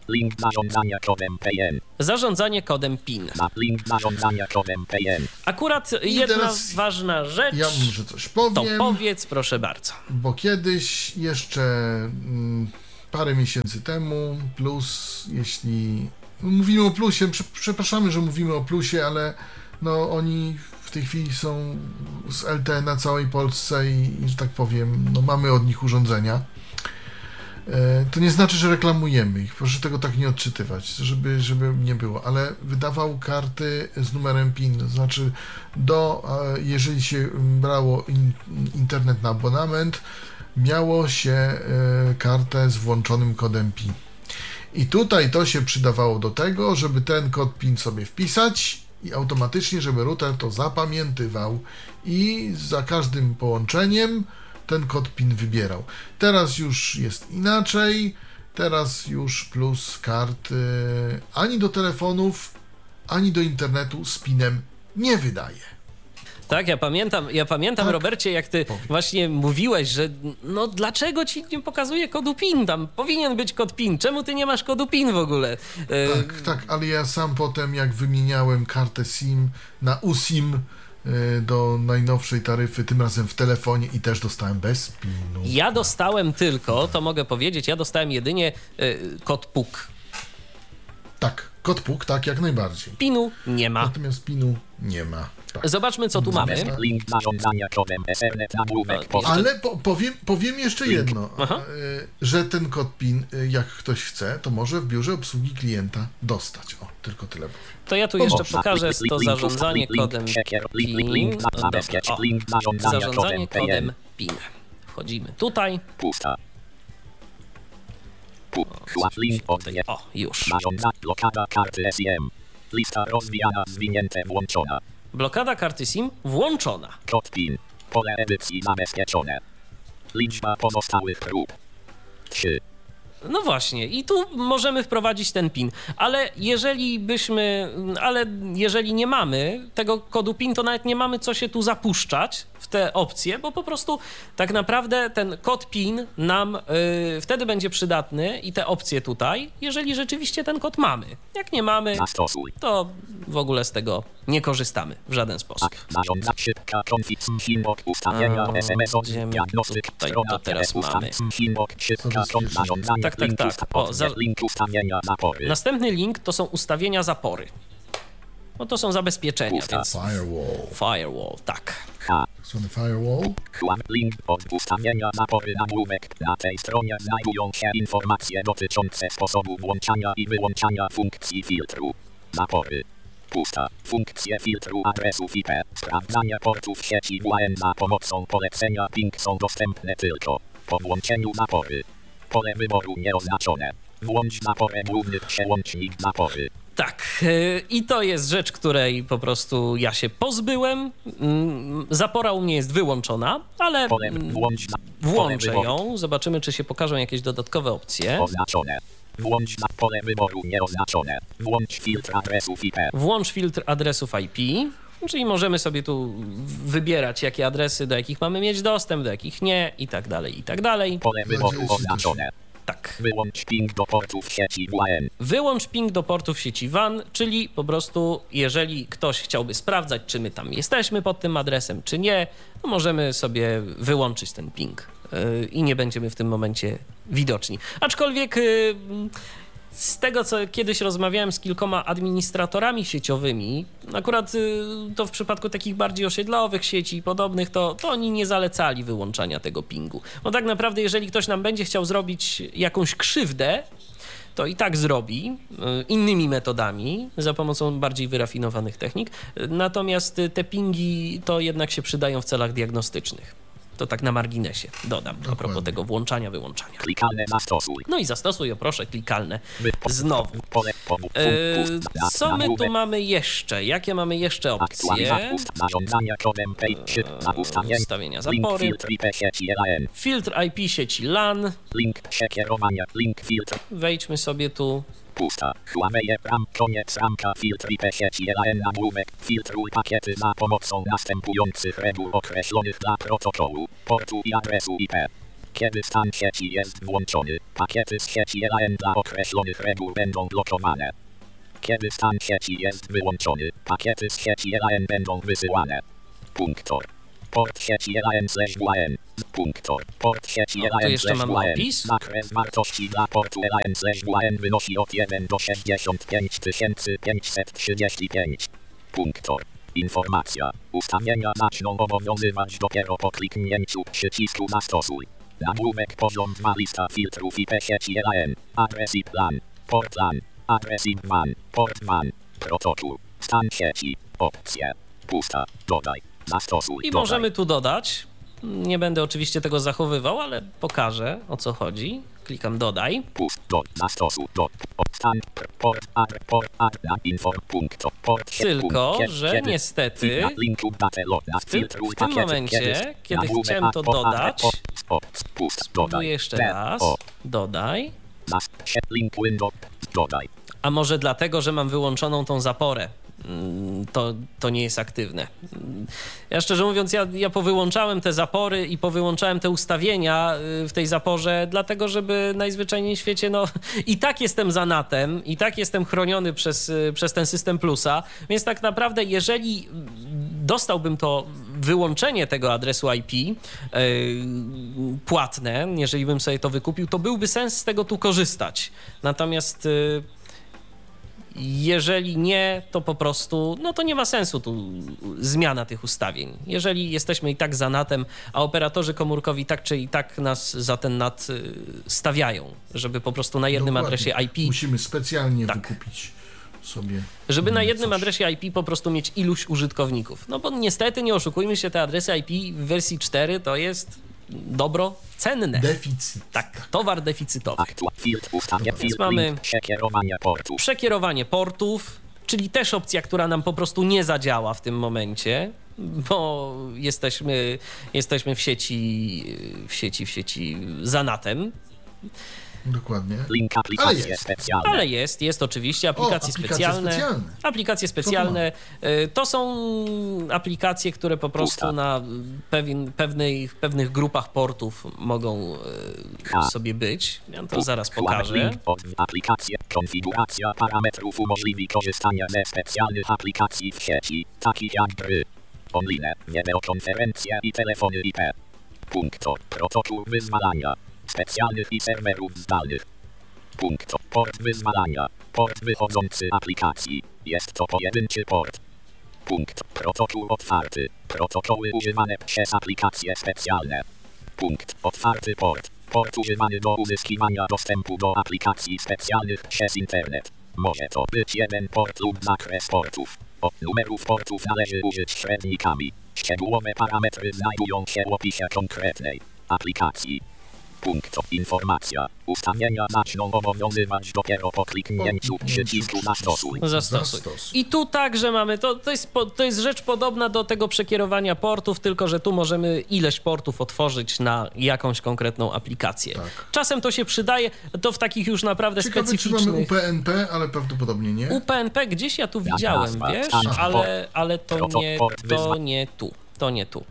Link zarządzania kodem PIN. Zarządzanie kodem PIN. Link zarządzania kodem PIN. Akurat jedna teraz ważna rzecz. Ja może coś To powiem, powiedz, proszę bardzo. bo kiedyś jeszcze parę miesięcy temu, plus jeśli mówimy o plusie, przepraszamy, że mówimy o plusie, ale no oni w tej chwili są z LTE na całej Polsce i że tak powiem, no mamy od nich urządzenia. To nie znaczy, że reklamujemy ich, proszę tego tak nie odczytywać, żeby nie było, ale wydawał karty z numerem PIN, to znaczy jeżeli się brało internet na abonament, miało się kartę z włączonym kodem PIN. I tutaj to się przydawało do tego, żeby ten kod PIN sobie wpisać i automatycznie, żeby router to zapamiętywał i za każdym połączeniem ten kod PIN wybierał. Teraz już jest inaczej, teraz już plus kart ani do telefonów, ani do internetu z PIN-em nie wydaje. Tak, ja pamiętam, Tak. Robercie, jak ty właśnie mówiłeś, że no dlaczego ci nie pokazuje kodu PIN? Tam powinien być kod PIN. Czemu ty nie masz kodu PIN w ogóle? Tak, ale ja sam potem jak wymieniałem kartę SIM na USIM do najnowszej taryfy, tym razem w telefonie i też dostałem bez PIN-u. Ja dostałem tylko, to mogę powiedzieć, ja dostałem jedynie kod PUK. Tak, kod PUK, tak, jak najbardziej. PIN-u nie ma. Natomiast PIN-u nie ma. Tak. Zobaczmy, co tu mamy. Link zarządzania kodem Ethernet nagłówek post. Ale powiem jeszcze jedno, że ten kod PIN, jak ktoś chce, to może w biurze obsługi klienta dostać. O, tylko tyle powiem. To ja tu jeszcze pokażę to zarządzanie kodem PIN. O, zarządzanie kodem PIN. Wchodzimy tutaj. Pusta. Link od nie. O, już. Zarządzanie blokada karty SIM. Lista rozwijana, zwinięte, włączona. Blokada karty SIM włączona. Kod PIN. Pole edycji zabezpieczone. Liczba pozostałych prób. 3. No właśnie, i tu możemy wprowadzić ten PIN, ale jeżeli nie mamy tego kodu PIN, to nawet nie mamy co się tu zapuszczać w te opcje, bo po prostu tak naprawdę ten kod PIN nam wtedy będzie przydatny i te opcje tutaj, jeżeli rzeczywiście ten kod mamy. Jak nie mamy, to w ogóle z tego nie korzystamy w żaden sposób. Zarządzać szybka konfig ustawienia SMS od diagnostyk To teraz mamy. Tak. Link ustawienia zapory. Następny link to są ustawienia zapory. No to są zabezpieczenia, więc... Firewall, tak. Firewall. Link od ustawienia zapory nagłówek. Na tej stronie znajdują się informacje dotyczące sposobu włączania i wyłączania funkcji filtru. Zapory. Pusta. Funkcje filtru adresów IP. Sprawdzanie portów sieci WLAN za pomocą polecenia ping są dostępne tylko po włączeniu zapory. Pole wyboru nieoznaczone. Włącz zaporę główny przełącznik zapory. Tak, i to jest rzecz, której po prostu ja się pozbyłem. Zapora u mnie jest wyłączona, ale włączę ją. Zobaczymy, czy się pokażą jakieś dodatkowe opcje. Oznaczone. Włącz na pole wyboru nieoznaczone. Włącz filtr adresów IP. Włącz filtr adresów IP. Czyli możemy sobie tu wybierać, jakie adresy, do jakich mamy mieć dostęp, do jakich nie i tak dalej, i tak dalej. Pole wyboru oznaczone. Tak. Wyłącz ping do portów sieci WLAN. Wyłącz ping do portów sieci WAN, czyli po prostu jeżeli ktoś chciałby sprawdzać, czy my tam jesteśmy pod tym adresem, czy nie, to możemy sobie wyłączyć ten ping i nie będziemy w tym momencie widoczni. Aczkolwiek z tego, co kiedyś rozmawiałem z kilkoma administratorami sieciowymi, akurat to w przypadku takich bardziej osiedlowych sieci i podobnych, to oni nie zalecali wyłączania tego pingu. Bo tak naprawdę, jeżeli ktoś nam będzie chciał zrobić jakąś krzywdę, to i tak zrobi innymi metodami, za pomocą bardziej wyrafinowanych technik. Natomiast te pingi to jednak się przydają w celach diagnostycznych. To tak na marginesie dodam, a propos tego włączania, wyłączania. Klikalne zastosuj. No i zastosuj, proszę, klikalne znowu. Co my tu mamy jeszcze? Jakie mamy jeszcze opcje? Ustawienia zapory. Filtr IP sieci LAN. Link przekierowania. Link filtr. Wejdźmy sobie tu. Pusta. Huawei RAM. Koniec ramka. Filtr IP sieci LAN nagłówek. Filtruj pakiety za pomocą następujących reguł określonych dla protokołu, portu i adresu IP. Kiedy stan sieci jest włączony, pakiety z sieci LAN dla określonych reguł będą blokowane. Kiedy stan sieci jest wyłączony, pakiety z sieci LAN będą wysyłane. Punktor. Port sieci LAN/WAN. Punktor. Port sieci Tu jeszcze mamy LAN/WAN. opis. Zakres wartości dla portu LAN/WAN wynosi od 1 do 65535. Punktor. Informacja. Ustawienia zaczną obowiązywać dopiero po kliknięciu przycisku Zastosuj. Nagłówek poziom 2 lista filtrów IP sieci LAN. Adres IP LAN. Port LAN. Adres IP WAN. Port WAN. Protokół. Stan sieci. Opcje. Pusta. Dodaj. Zastosuj. I dodaj. możemy tu dodać. Nie będę oczywiście tego zachowywał, ale pokażę, o co chodzi. Klikam dodaj. Pust. Zastosuj. Stan. Port. Na inform. Punkt. Port. Tylko, że niestety w tym momencie, kiedy chciałem to dodać, spróbuję jeszcze raz. Dodaj. A może dlatego, że mam wyłączoną tą zaporę. To nie jest aktywne. Ja szczerze mówiąc, ja powyłączałem te zapory i powyłączałem te ustawienia w tej zaporze, dlatego żeby najzwyczajniej w świecie, i tak jestem za NAT-em, i tak jestem chroniony przez ten system plusa, więc tak naprawdę jeżeli dostałbym to wyłączenie tego adresu IP płatne, jeżeli bym sobie to wykupił, to byłby sens z tego tu korzystać. Natomiast jeżeli nie, to po prostu, to nie ma sensu tu zmiana tych ustawień. Jeżeli jesteśmy i tak za NAT-em, a operatorzy komórkowi tak czy i tak nas za ten NAT stawiają, żeby po prostu na jednym adresie IP... Musimy specjalnie wykupić sobie... Żeby na jednym adresie IP po prostu mieć iluś użytkowników. Bo niestety, nie oszukujmy się, te adresy IP w wersji 4 to jest dobro cenne. Deficyt. Tak, towar deficytowy. Więc mamy przekierowanie portów, czyli też opcja, która nam po prostu nie zadziała w tym momencie, bo jesteśmy w sieci za NAT-em. Dokładnie. Ale jest oczywiście aplikacje specjalne. Aplikacje specjalne to są aplikacje, które po prostu na pewnych grupach portów mogą sobie być. Ja to zaraz pokażę. Konfiguracja parametrów umożliwi korzystanie ze specjalnych aplikacji w sieci, takich jak gry online, wideokonferencje i telefony IP. Protokół wyzwalania specjalnych i serwerów zdalnych. Port wyzwalania. Port wychodzący aplikacji. Jest to pojedynczy port. Protokół otwarty. Protokoły używane przez aplikacje specjalne. Otwarty port. Port używany do uzyskiwania dostępu do aplikacji specjalnych przez internet. Może to być jeden port lub zakres portów. Od numerów portów należy użyć średnikami. Szczegółowe parametry znajdują się w opisie konkretnej aplikacji. Informacja. Ustawienia zaczną obowiązywać dopiero po kliknięciu przycisku Zastosuj. I tu także mamy, to jest rzecz podobna do tego przekierowania portów, tylko że tu możemy ileś portów otworzyć na jakąś konkretną aplikację. Tak. Czasem to się przydaje, to w takich już naprawdę specyficznych... Czy mamy UPnP, ale prawdopodobnie nie. UPnP gdzieś ja tu widziałem, wiesz, ale to nie tu. To nie tu.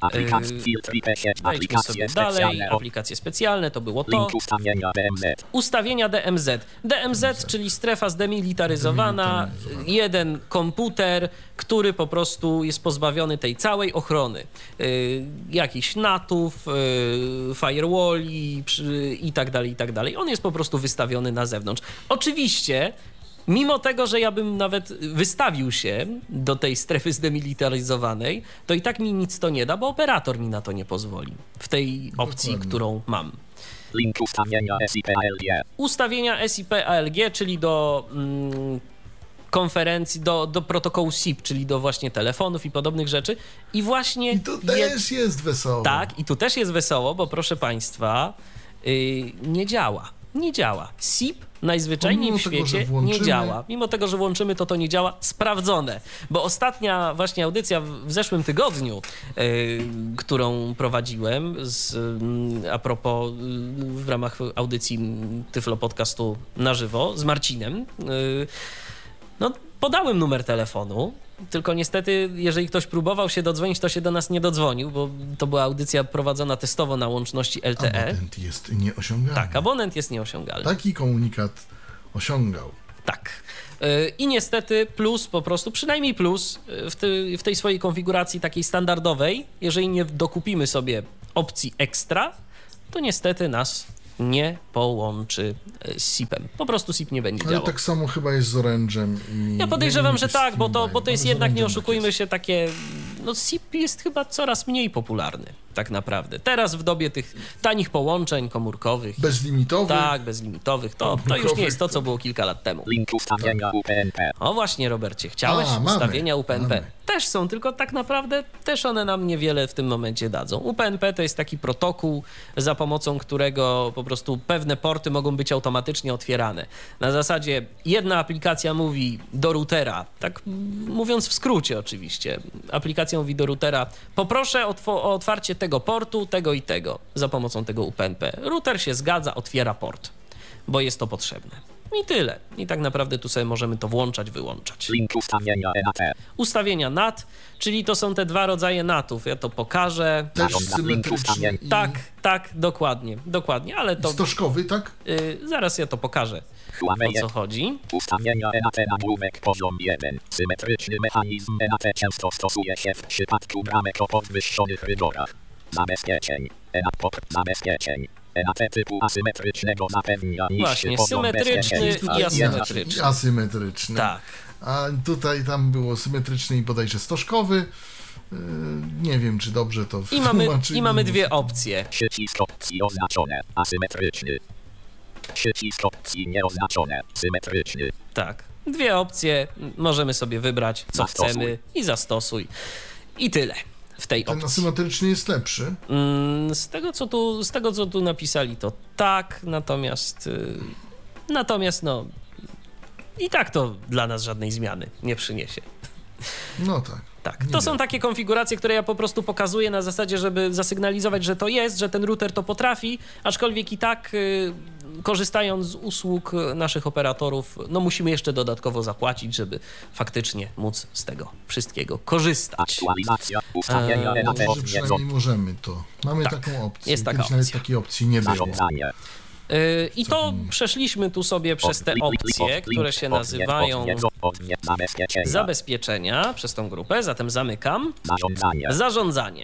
Wejdźmy sobie dalej. Aplikacje specjalne, to było to. Ustawienia DMZ. DMZ, czyli strefa zdemilitaryzowana. Jeden komputer, który po prostu jest pozbawiony tej całej ochrony. Jakichś NAT-ów, firewalli i tak dalej. On jest po prostu wystawiony na zewnątrz. Oczywiście mimo tego, że ja bym nawet wystawił się do tej strefy zdemilitaryzowanej, to i tak mi nic to nie da, bo operator mi na to nie pozwoli w tej opcji, którą mam. Link ustawienia SIP-ALG. Ustawienia SIP-ALG, czyli do konferencji, do protokołu SIP, czyli do właśnie telefonów i podobnych rzeczy. I właśnie... I tu też jest wesoło. Tak, i tu też jest wesoło, bo proszę państwa, nie działa. Nie działa. SIP najzwyczajniej w świecie nie działa. Mimo tego, że włączymy, to nie działa. Sprawdzone. Bo ostatnia właśnie audycja w zeszłym tygodniu, którą prowadziłem a propos w ramach audycji Tyflo Podcastu na żywo z Marcinem, Podałem numer telefonu, tylko niestety, jeżeli ktoś próbował się dodzwonić, to się do nas nie dodzwonił, bo to była audycja prowadzona testowo na łączności LTE. Abonent jest nieosiągalny. Tak, abonent jest nieosiągalny. Taki komunikat osiągał. Tak. I niestety plus po prostu, przynajmniej plus w tej swojej konfiguracji takiej standardowej, jeżeli nie dokupimy sobie opcji ekstra, to niestety nas nie połączy z SIP-em. Po prostu SIP nie będzie Ale działał. tak samo chyba jest z Orange'em. Ja podejrzewam, że tak, bo to T-Mobile. jest Ale z jednak, nie Orange'em oszukujmy tak się, takie... No SIP jest chyba coraz mniej popularny, tak naprawdę. Teraz w dobie tych tanich połączeń komórkowych. Bezlimitowy. Tak, bezlimitowych. To już nie jest to, co było kilka lat temu. Link ustawienia UPnP. O właśnie, Robercie, chciałeś mamy, ustawienia UPnP. mamy. Też są, tylko tak naprawdę też one nam niewiele w tym momencie dadzą. UPnP to jest taki protokół, za pomocą którego po prostu pewne porty mogą być automatycznie otwierane. Na zasadzie jedna aplikacja mówi do routera, tak mówiąc w skrócie oczywiście, aplikacja mówi do routera, poproszę o otwarcie tego portu, tego i tego, za pomocą tego UPnP. Router się zgadza, otwiera port, bo jest to potrzebne. I tyle. I tak naprawdę tu sobie możemy to włączać, wyłączać. Link ustawienia NAT. Ustawienia NAT, czyli to są te dwa rodzaje NATów. Ja to pokażę. Też Zarząd na symetryczny. linku I Tak, dokładnie, ale to stożkowy, tak? zaraz ja to pokażę, o Huawei. co chodzi. Ustawienia NAT nagłówek poziom 1. Symetryczny mechanizm NAT często stosuje się w przypadku bramek o podwyższonych rygorach. Zabezpieczeń. NAT POP zabezpieczeń. NAT typu asymetrycznego zapewnia niższy Właśnie, poziom symetryczny bezpieczeństwa. i asymetryczny. I asymetryczny. Tak. A tutaj tam było symetryczny i bodajże stożkowy. Nie wiem, czy dobrze to I mamy dwie opcje. Przycisk opcji oznaczone. Asymetryczny. Przycisk opcji nieoznaczone. Symetryczny. Tak. Dwie opcje, możemy sobie wybrać, co Zastosuj. chcemy i zastosuj. I tyle w tej Ten opcji. asymetryczny jest lepszy. Z tego, co tu napisali, to tak, natomiast no i tak to dla nas żadnej zmiany nie przyniesie. No tak. Tak, Nie to są wiem. takie konfiguracje, które ja po prostu pokazuję na zasadzie, żeby zasygnalizować, że to jest, że ten router to potrafi, aczkolwiek i tak korzystając z usług naszych operatorów, no musimy jeszcze dodatkowo zapłacić, żeby faktycznie móc z tego wszystkiego korzystać. Aktualizacja. Ustawienia NAT Że odwiedzą. przynajmniej możemy to. Mamy Tak, taką opcję. jest taka Kiedyś nawet opcja. takiej opcji nie było. Zarządzanie. I to przeszliśmy tu sobie przez te opcje, które się nazywają zabezpieczenia przez tą grupę, zatem zamykam. Zarządzanie.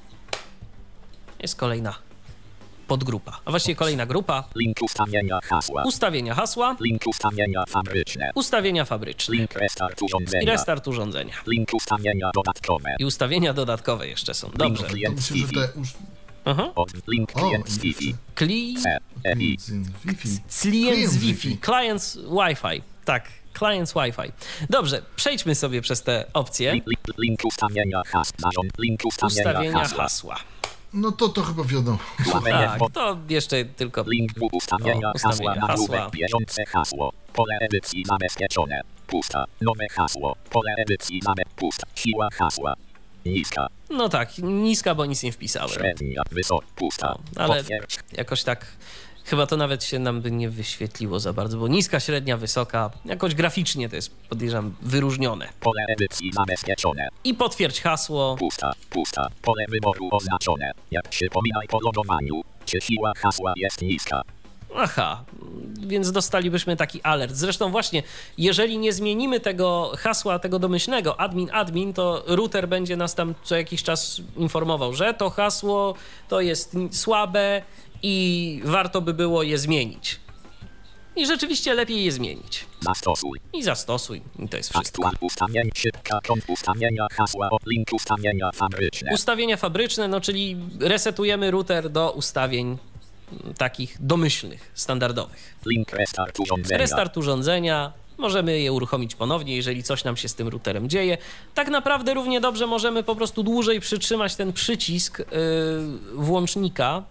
Jest kolejna podgrupa, a właściwie kolejna grupa. Link ustawienia hasła. Ustawienia hasła, Link ustawienia fabryczne. ustawienia fabryczne Link restart i urządzenia. restart urządzenia. Link ustawienia dodatkowe. I ustawienia dodatkowe jeszcze są. Dobrze. Link To klient myślę, że Wi-Fi. te Aha. Link O, klient i Wi-Fi. Clients Wi-Fi. Wi-Fi. Clients Wi-Fi. Tak, clients Wi-Fi. Dobrze, przejdźmy sobie przez te opcje. Link ustawienia hasła. Link Ustawienia hasła. hasła. No to chyba wiadomo. Tak, to jeszcze tylko... Link ustawienia hasła. ustawienia Nagłówek hasła. bieżące hasło. Pole edycji zabezpieczone. Pusta. Nowe hasło. Pole edycji pusta. Siła hasła. Niska. No tak, niska, bo nic nie wpisałem. Średnia. Wysoka. Pusta. Ale Potwierdź. jakoś tak, chyba to nawet się nam by nie wyświetliło za bardzo, bo niska, średnia, wysoka, jakoś graficznie to jest, podejrzewam, wyróżnione. Pole edycji zabezpieczone. I potwierdź hasło. Pusta. Pusta. Pole wyboru oznaczone. Jak przypominaj po logowaniu, czy siła hasła jest niska. Aha, więc dostalibyśmy taki alert. Zresztą właśnie, jeżeli nie zmienimy tego hasła, tego domyślnego admin, to router będzie nas tam co jakiś czas informował, że to hasło to jest słabe i warto by było je zmienić. I rzeczywiście lepiej je zmienić. Zastosuj. I zastosuj. I to jest wszystko. Aktual ustawień szybka ustawienia hasła. Link ustawienia fabryczne. Ustawienia fabryczne, no czyli resetujemy router do ustawień takich domyślnych, standardowych. Link restart urządzenia. Restart urządzenia, możemy je uruchomić ponownie, jeżeli coś nam się z tym routerem dzieje. Tak naprawdę równie dobrze możemy po prostu dłużej przytrzymać ten przycisk włącznika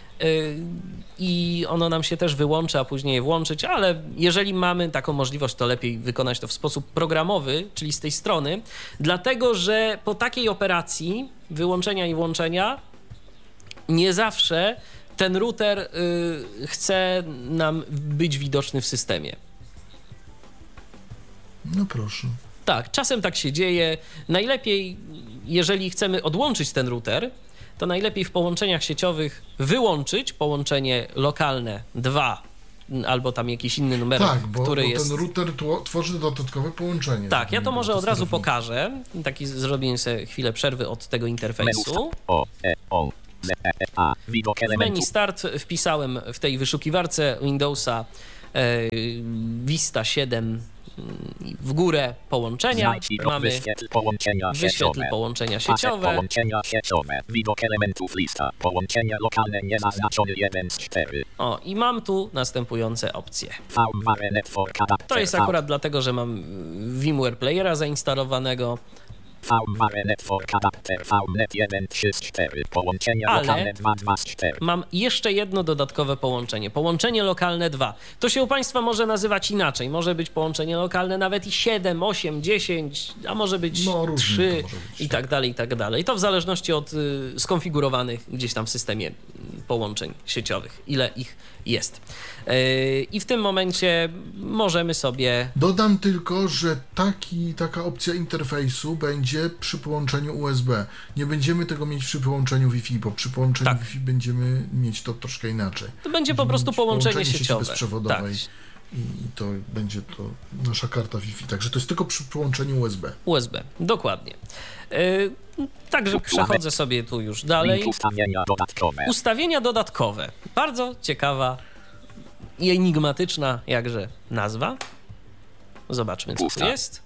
i ono nam się też wyłączy, a później je włączyć, ale jeżeli mamy taką możliwość, to lepiej wykonać to w sposób programowy, czyli z tej strony, dlatego że po takiej operacji wyłączenia i włączenia nie zawsze ten router chce nam być widoczny w systemie. No proszę. Tak, czasem tak się dzieje. Najlepiej, jeżeli chcemy odłączyć ten router, to najlepiej w połączeniach sieciowych wyłączyć połączenie lokalne 2 albo tam jakiś inny numer, Tak, bo który jest... ten router tworzy dodatkowe połączenie. Tak, ja to może od razu pokażę. Taki zrobię sobie chwilę przerwy od tego interfejsu. W menu Start wpisałem w tej wyszukiwarce Windowsa Vista 7 w górę połączenia. Mamy wyświetl połączenia sieciowe. Połączenia sieciowe. Widok elementów lista. Połączenia lokalne niezaznaczone 1 z 4. O, i mam tu następujące opcje. VMware Network Adapter. To jest akurat dlatego, że mam VMware Playera zainstalowanego. VMware Network Adapter VNet 1 3 z 4. Połączenia Ale lokalne 2 2 z 4. mam jeszcze jedno dodatkowe połączenie. Połączenie lokalne 2. To się u Państwa może nazywać inaczej. Może być połączenie lokalne nawet i 7, 8, 10, a może być 3 i tak dalej, i tak dalej. To w zależności od skonfigurowanych gdzieś tam w systemie połączeń sieciowych. Ile ich jest. I w tym momencie możemy sobie... Dodam tylko, że taka opcja interfejsu będzie przy połączeniu USB. Nie będziemy tego mieć przy połączeniu Wi-Fi, bo przy połączeniu Tak. Wi-Fi będziemy mieć to troszkę inaczej. To będzie po prostu połączenie sieciowe. sieci bezprzewodowej. Tak. I to będzie to nasza karta Wi-Fi. Także to jest tylko przy połączeniu USB. USB, dokładnie. Także przechodzę sobie tu już dalej. Ustawienia dodatkowe. Ustawienia dodatkowe. Bardzo ciekawa i enigmatyczna jakże nazwa. Zobaczmy, co tu jest.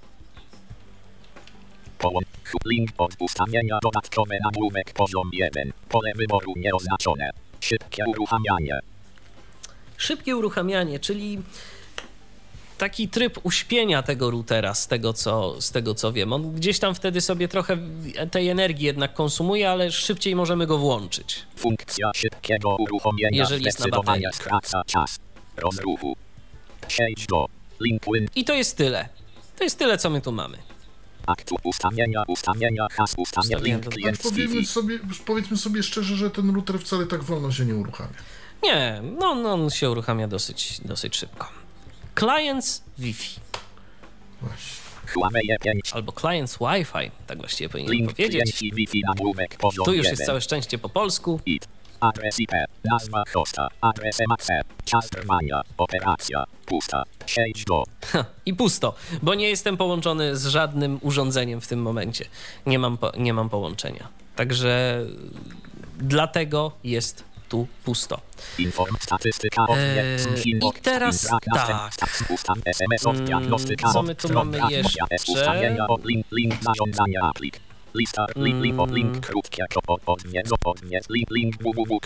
Link od ustawienia dodatkowe nagłówek poziom 1. Pole wyboru nieoznaczone. Szybkie uruchamianie. Szybkie uruchamianie, czyli taki tryb uśpienia tego routera, z tego co wiem. On gdzieś tam wtedy sobie trochę tej energii jednak konsumuje, ale szybciej możemy go włączyć. Funkcja szybkiego uruchomienia jeżeli jest na baterii. Skraca czas rozruchu. Przejdź do linku. I to jest tyle. To jest tyle, co my tu mamy. Aktu ustawienia, hasł, link klient Powiedzmy sobie szczerze, że ten router wcale tak wolno się nie uruchamia. Nie, no on się uruchamia dosyć szybko. Clients Wi-Fi. Właśnie. Huawei 5. Albo Clients Wi-Fi, tak właściwie powinienem powiedzieć. Wi-Fi nagłówek poziom Tu już 1. jest całe szczęście po polsku. Adres IP, nazwa hosta, adres MAC, czas trwania, operacja, pusta, przejdź do... I pusto, bo nie jestem połączony z żadnym urządzeniem w tym momencie. Nie mam połączenia. Także dlatego jest tu pusto. Statystyka I teraz tak. Co my tu mamy jeszcze? Link zarządzania aplik. Lista, link, krótkie, link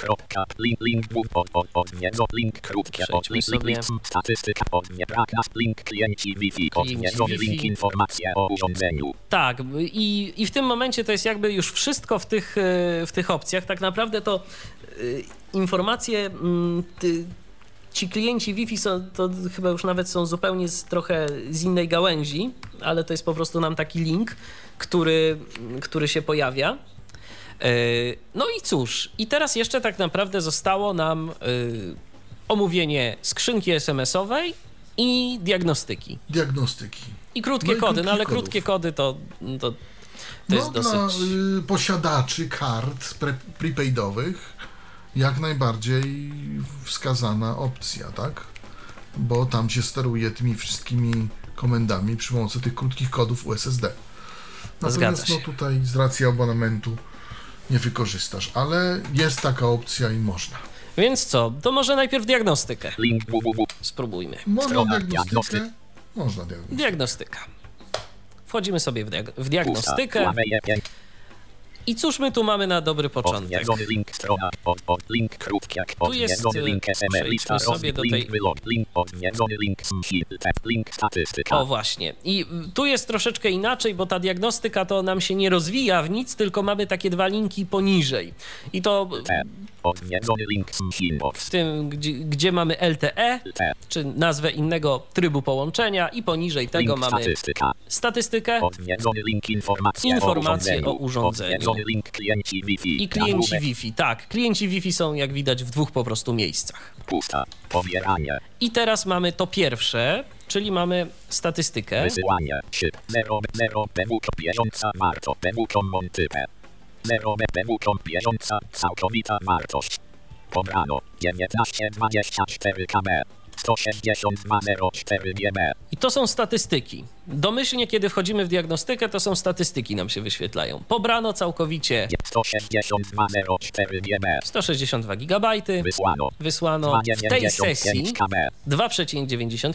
link, krótkie, link, statystyka, link, klienci Wi-Fi, link, informacje o urządzeniu. Tak, i w tym momencie to jest jakby już wszystko w tych opcjach. Tak naprawdę to informacje, ci klienci Wi-Fi to chyba już nawet są zupełnie trochę z innej gałęzi, ale to jest po prostu nam taki link, który się pojawia. No i cóż, i teraz jeszcze tak naprawdę zostało nam omówienie skrzynki SMS-owej i diagnostyki. I krótkie kody, no ale krótkie kody to jest dosyć... Dla posiadaczy kart prepaidowych jak najbardziej wskazana opcja, tak? Bo tam się steruje tymi wszystkimi komendami przy pomocy tych krótkich kodów USSD. Natomiast tutaj z racji abonamentu nie wykorzystasz, ale jest taka opcja i można. Więc co? To może najpierw diagnostykę. Spróbujmy. Można diagnostykę? Można diagnostyka. Wchodzimy sobie w diagnostykę. I cóż my tu mamy na dobry początek? Tu jest, przejdźmy sobie do tej... O właśnie. I tu jest troszeczkę inaczej, bo ta diagnostyka to nam się nie rozwija w nic, tylko mamy takie dwa linki poniżej. I to Odwiedzony link inbox. w tym, gdzie mamy LTE, czy nazwę innego trybu połączenia i poniżej tego Link mamy statystyka. statystykę Odwiedzony link informacje o urządzeniu. Odwiedzony link klienci Wi-Fi. i klienci Nagłówek. Wi-Fi. Tak, klienci Wi-Fi są, jak widać, w dwóch po prostu miejscach. Pusta. Pobieranie. I teraz mamy to pierwsze, czyli statystykę. Wysyłanie. Szyb. 0 bewuczą bieżąca warto. Bewuczą montypę. 0 bewuczą bieżąca całkowita wartość. Pobrano. 1924 KB. 162,04 GB. I to są statystyki. Domyślnie, kiedy wchodzimy w diagnostykę, to są statystyki nam się wyświetlają. Pobrano całkowicie 162,04 GB. 162 GB, Wysłano. wysłano w tej 2,95 sesji KB. 2,95